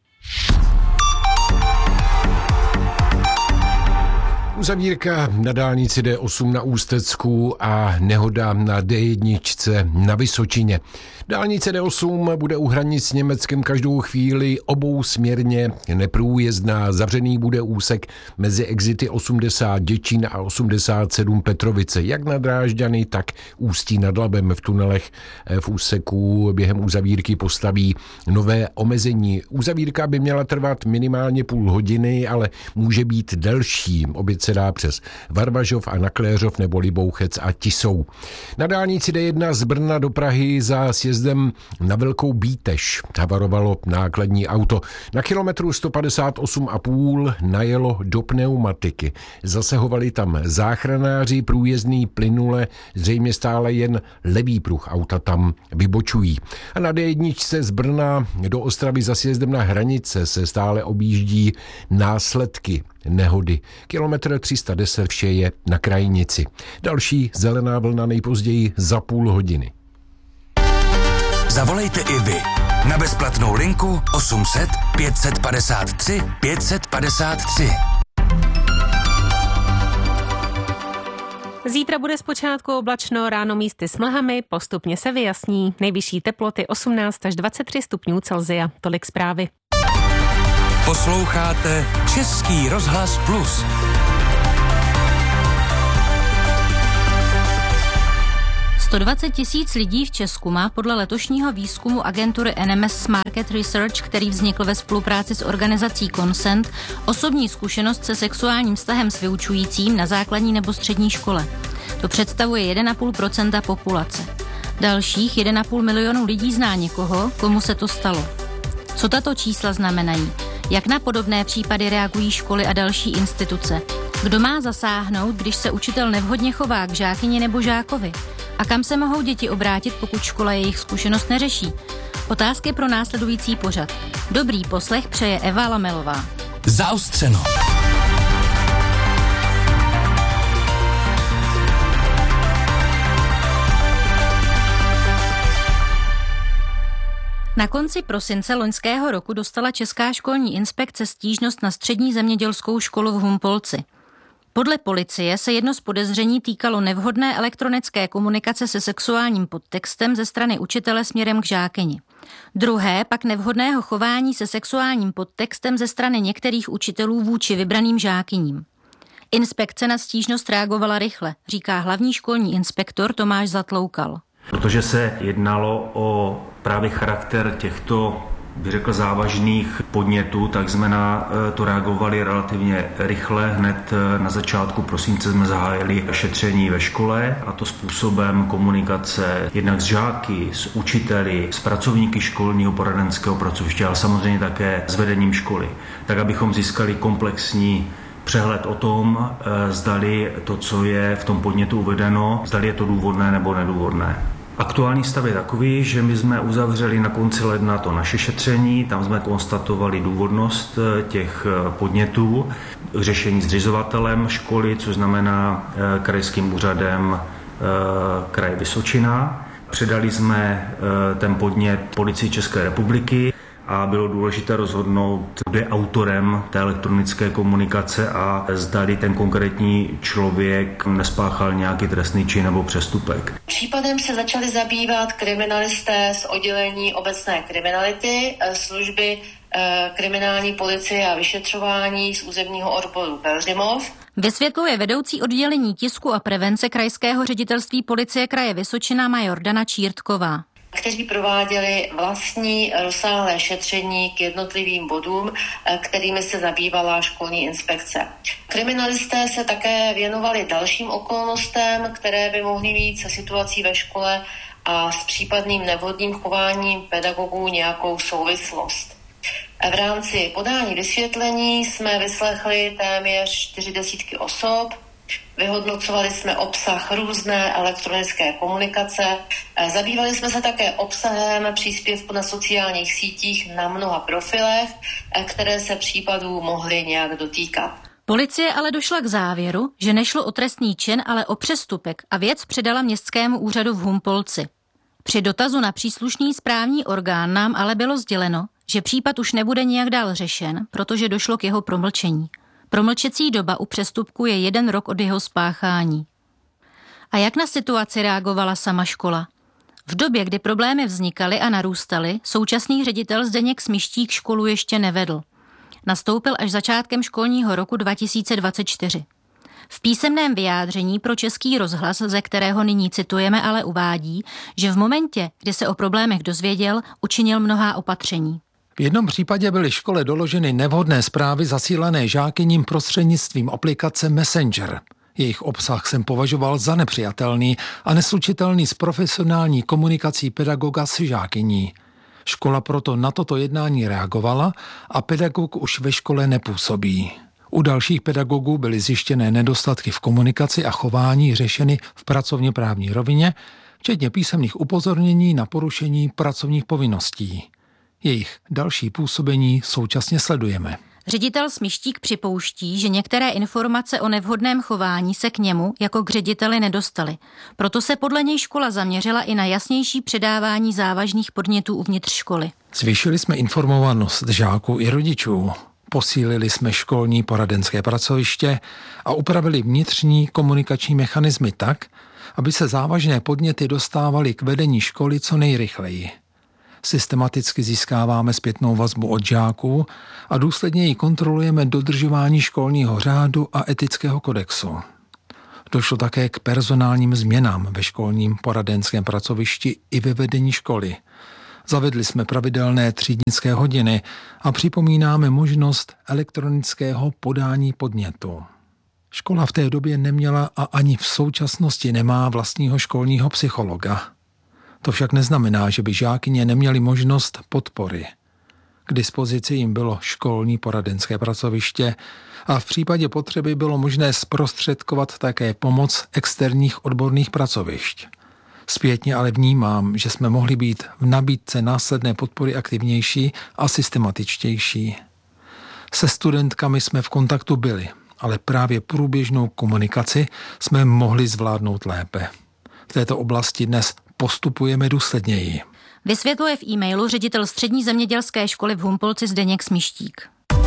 [SPEAKER 5] Uzavírka na dálnici D osm na Ústecku a nehoda na D jedna na Vysočině. Dálnice D osm bude u hranic s Německem každou chvíli obousměrně neprůjezdná. Zavřený bude úsek mezi exity osmdesát Děčín a osmdesát sedm Petrovice. Jak na Drážďany, tak Ústí nad Labem v tunelech v úseku během uzavírky postaví nové omezení. Uzavírka by měla trvat minimálně půl hodiny, ale může být delší. Obě dojet se dá přes Varvažov a Nakléřov nebo Libouchec a Tisou. Na dálnici D jedna z Brna do Prahy za sjezdem na Velkou Bíteš havarovalo nákladní auto. Na kilometru sto padesát osm a půl najelo do pneumatiky. Zasahovali tam záchranáři, průjezdný plynule, zřejmě stále jen levý pruh auta tam vybočují. A na D jedna z Brna do Ostravy za sjezdem na Hranice se stále objíždí následky nehody. Kilometr tři sta deset vše je na krajnici. Další zelená vlna nejpozději za půl hodiny.
[SPEAKER 3] Zavolejte i vy na bezplatnou linku osm set pět set padesát tři pět set padesát tři.
[SPEAKER 4] Zítra bude zpočátku oblačno, ráno místy s mlhami, postupně se vyjasní. Nejvyšší teploty osmnáct až dvacet tři stupňů Celsia. Tolik zprávy.
[SPEAKER 3] Posloucháte Český rozhlas Plus.
[SPEAKER 16] sto dvacet tisíc lidí v Česku má podle letošního výzkumu agentury N M S Market Research, který vznikl ve spolupráci s organizací Consent, osobní zkušenost se sexuálním vztahem s vyučujícím na základní nebo střední škole. To představuje jedna celá pět procenta populace. Dalších jedna celá pět milionu lidí zná někoho, komu se to stalo. Co tato čísla znamenají? Jak na podobné případy reagují školy a další instituce? Kdo má zasáhnout, když se učitel nevhodně chová k žákyni nebo žákovi? A kam se mohou děti obrátit, pokud škola jejich zkušenost neřeší? Otázky pro následující pořad. Dobrý poslech přeje Eva Lamelová.
[SPEAKER 3] Zaostřeno.
[SPEAKER 16] Na konci prosince loňského roku dostala Česká školní inspekce stížnost na střední zemědělskou školu v Humpolci. Podle policie se jedno z podezření týkalo nevhodné elektronické komunikace se sexuálním podtextem ze strany učitele směrem k žákyni. Druhé pak nevhodného chování se sexuálním podtextem ze strany některých učitelů vůči vybraným žákyním. Inspekce na stížnost reagovala rychle, říká hlavní školní inspektor Tomáš Zatloukal.
[SPEAKER 17] Protože se jednalo o právě charakter těchto, bych řekl, závažných podnětů, tak jsme na to reagovali relativně rychle. Hned na začátku prosince jsme zahájili šetření ve škole, a to způsobem komunikace jednak s žáky, s učiteli, s pracovníky školního poradenského pracoviště, ale samozřejmě také s vedením školy, tak abychom získali komplexní přehled o tom, zdali to, co je v tom podnětu uvedeno, zdali je to důvodné nebo nedůvodné. Aktuální stav je takový, že my jsme uzavřeli na konci ledna to naše šetření, tam jsme konstatovali důvodnost těch podnětů, řešení zřizovatelem školy, což znamená krajským úřadem kraje Vysočina. Předali jsme ten podnět Policii České republiky a bylo důležité rozhodnout, kdo je autorem té elektronické komunikace a zdali ten konkrétní člověk nespáchal nějaký trestný čin nebo přestupek.
[SPEAKER 18] Případem se začali zabývat kriminalisté z oddělení obecné kriminality, služby kriminální policie a vyšetřování z územního odboru Pelhřimov.
[SPEAKER 16] Vysvětluje vedoucí oddělení tisku a prevence krajského ředitelství policie kraje Vysočina major Dana Čírtková,
[SPEAKER 18] kteří prováděli vlastní rozsáhlé šetření k jednotlivým bodům, kterými se zabývala školní inspekce. Kriminalisté se také věnovali dalším okolnostem, které by mohly mít se situací ve škole a s případným nevhodným chováním pedagogů nějakou souvislost. V rámci podání vysvětlení jsme vyslechli téměř čtyři desítky osob. Vyhodnocovali jsme obsah různé elektronické komunikace. Zabývali jsme se také obsahem příspěvku na sociálních sítích na mnoha profilech, které se případů mohly nějak dotýkat.
[SPEAKER 16] Policie ale došla k závěru, že nešlo o trestný čin, ale o přestupek a věc předala městskému úřadu v Humpolci. Při dotazu na příslušný správní orgán nám ale bylo sděleno, že případ už nebude nijak dál řešen, protože došlo k jeho promlčení. Promlčecí doba u přestupku je jeden rok od jeho spáchání. A jak na situaci reagovala sama škola? V době, kdy problémy vznikaly a narůstaly, současný ředitel Zdeněk Smištík školu ještě nevedl. Nastoupil až začátkem školního roku dva tisíce dvacet čtyři. V písemném vyjádření pro Český rozhlas, ze kterého nyní citujeme, ale uvádí, že v momentě, kdy se o problémech dozvěděl, učinil mnohá opatření.
[SPEAKER 11] V jednom případě byly škole doloženy nevhodné zprávy zasílané žákyním prostřednictvím aplikace Messenger. Jejich obsah jsem považoval za nepřijatelný a neslučitelný s profesionální komunikací pedagoga s žákyní. Škola proto na toto jednání reagovala a pedagog už ve škole nepůsobí. U dalších pedagogů byly zjištěné nedostatky v komunikaci a chování řešeny v pracovně právní rovině, včetně písemných upozornění na porušení pracovních povinností. Jejich další působení současně sledujeme.
[SPEAKER 16] Ředitel Smyštík připouští, že některé informace o nevhodném chování se k němu jako k řediteli nedostaly. Proto se podle něj škola zaměřila i na jasnější předávání závažných podnětů uvnitř školy.
[SPEAKER 11] Zvýšili jsme informovanost žáků i rodičů. Posílili jsme školní poradenské pracoviště a upravili vnitřní komunikační mechanismy tak, aby se závažné podněty dostávaly k vedení školy co nejrychleji. Systematicky získáváme zpětnou vazbu od žáků a důsledně ji kontrolujeme dodržování školního řádu a etického kodexu. Došlo také k personálním změnám ve školním poradenském pracovišti i ve vedení školy. Zavedli jsme pravidelné třídnické hodiny a připomínáme možnost elektronického podání podnětu. Škola v té době neměla a ani v současnosti nemá vlastního školního psychologa. To však neznamená, že by žákyně neměly možnost podpory. K dispozici jim bylo školní poradenské pracoviště a v případě potřeby bylo možné zprostředkovat také pomoc externích odborných pracovišť. Zpětně ale vnímám, že jsme mohli být v nabídce následné podpory aktivnější a systematičtější. Se studentkami jsme v kontaktu byli, ale právě průběžnou komunikaci jsme mohli zvládnout lépe. V této oblasti dnes postupujeme důsledněji.
[SPEAKER 16] Vysvětluje v e-mailu ředitel střední zemědělské školy v Humpolci Zdeněk Smyštík.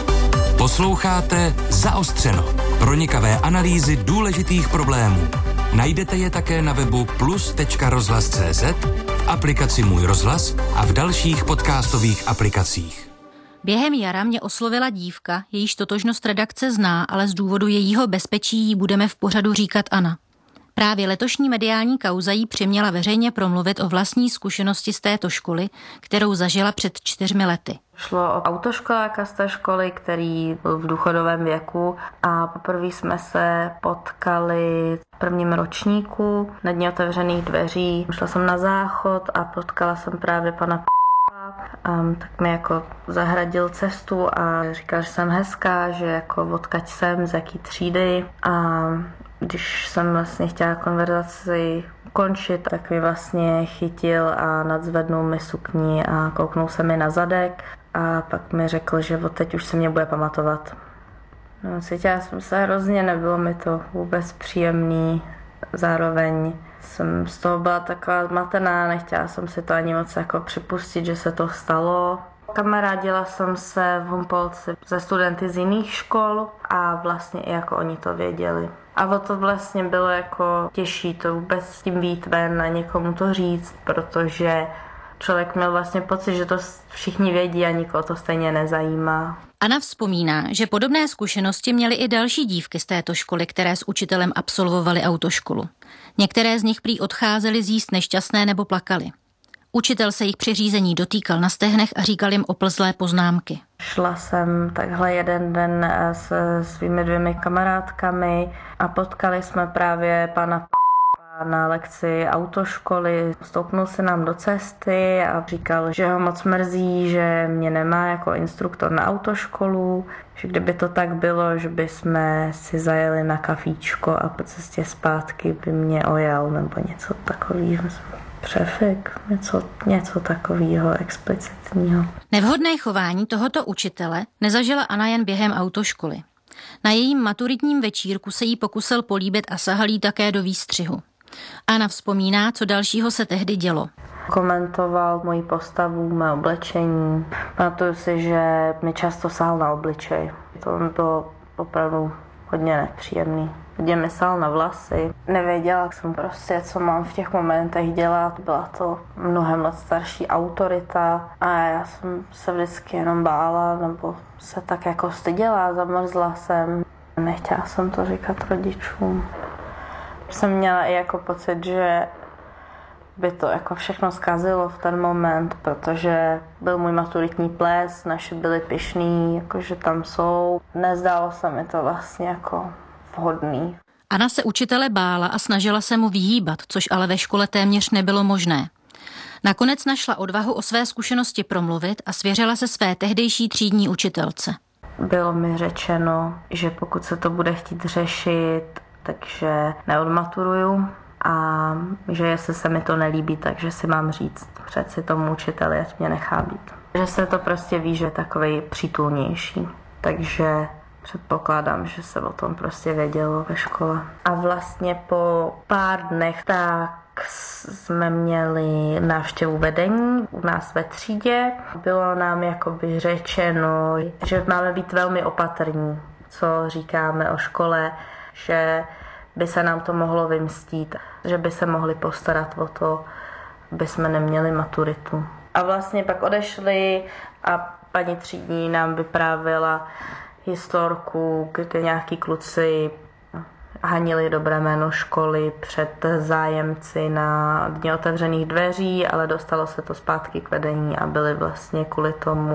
[SPEAKER 3] Posloucháte Zaostřeno. Pronikavé analýzy důležitých problémů. Najdete je také na webu plus tečka rozhlas tečka cé zet, v aplikaci Můj rozhlas a v dalších podcastových aplikacích.
[SPEAKER 16] Během jara mě oslovila dívka, jejíž totožnost redakce zná, ale z důvodu jejího bezpečí jí budeme v pořadu říkat Anna. Právě letošní mediální kauza jí přiměla veřejně promluvit o vlastní zkušenosti z této školy, kterou zažila před čtyřmi lety.
[SPEAKER 19] Šlo o autoškoláka z té školy, který byl v důchodovém věku a poprvé jsme se potkali v prvním ročníku na dně otevřených dveří. Šla jsem na záchod a potkala jsem právě pana Um, tak mi jako zahradil cestu a říkal, že jsem hezká, že jako odkaď jsem, z jaký třídy. A když jsem vlastně chtěla konverzaci ukončit, tak mi vlastně chytil a nadzvednul mi sukni a kouknul se mi na zadek a pak mi řekl, že od teď už se mě bude pamatovat. No, cítila jsem se hrozně, nebylo mi to vůbec příjemný, zároveň jsem z toho byla taková zmatená, nechtěla jsem si to ani moc jako připustit, že se to stalo. Kamarádila jsem se v Humpolci ze studenty z jiných škol a vlastně i jako oni to věděli. A o to vlastně bylo jako těžší to vůbec s tím být ven a někomu to říct, protože člověk měl vlastně pocit, že to všichni vědí a nikoho to stejně nezajímá.
[SPEAKER 16] Anna vzpomíná, že podobné zkušenosti měly i další dívky z této školy, které s učitelem absolvovaly autoškolu. Některé z nich prý odcházely z jíst nešťastné nebo plakaly. Učitel se jich při řízení dotýkal na stehnech a říkal jim oplzlé poznámky.
[SPEAKER 19] Šla jsem takhle jeden den se svými dvěmi kamarádkami a potkali jsme právě pana na lekci autoškoly. Stoupnul se nám do cesty a říkal, že ho moc mrzí, že mě nemá jako instruktor na autoškolu, že kdyby to tak bylo, že by jsme si zajeli na kafíčko a po cestě zpátky by mě ojal nebo něco takového. Přefik, něco, něco takového explicitního.
[SPEAKER 16] Nevhodné chování tohoto učitele nezažila Anna jen během autoškoly. Na jejím maturitním večírku se jí pokusil políbit a sahal jí také do výstřihu. Anna vzpomíná, co dalšího se tehdy dělo.
[SPEAKER 19] Komentoval moji postavu, mé oblečení. Pamatuju si, že mi často sahal na obličej. To bylo opravdu hodně nepříjemný. Hodně mi sahal na vlasy. Nevěděla jsem prostě, co mám v těch momentech dělat. Byla to mnohem let starší autorita a já jsem se vždycky jenom bála nebo se tak jako styděla, zamrzla jsem. Nechtěla jsem to říkat rodičům. Jsem měla i jako pocit, že by to jako všechno zkazilo v ten moment, protože byl můj maturitní ples, naši byli pyšní, jakože tam jsou. Nezdálo se mi to vlastně jako vhodný.
[SPEAKER 16] Anna se učitele bála a snažila se mu vyhýbat, což ale ve škole téměř nebylo možné. Nakonec našla odvahu o své zkušenosti promluvit a svěřila se své tehdejší třídní učitelce.
[SPEAKER 19] Bylo mi řečeno, že pokud se to bude chtít řešit, takže neodmaturuju a že jestli se mi to nelíbí, takže si mám říct přeci tomu učiteli, ať mě nechá být. Že se to prostě ví, že je takovej přítulnější, takže předpokládám, že se o tom prostě vědělo ve škole. A vlastně po pár dnech tak jsme měli návštěvu vedení u nás ve třídě. Bylo nám jakoby řečeno, že máme být velmi opatrní, co říkáme o škole, že by se nám to mohlo vymstít, že by se mohli postarat o to, aby jsme neměli maturitu. A vlastně pak odešli a paní třídní nám vyprávěla historku, kde nějaký kluci hanili dobré jméno školy před zájemci na dně otevřených dveří, ale dostalo se to zpátky k vedení a byli vlastně kvůli tomu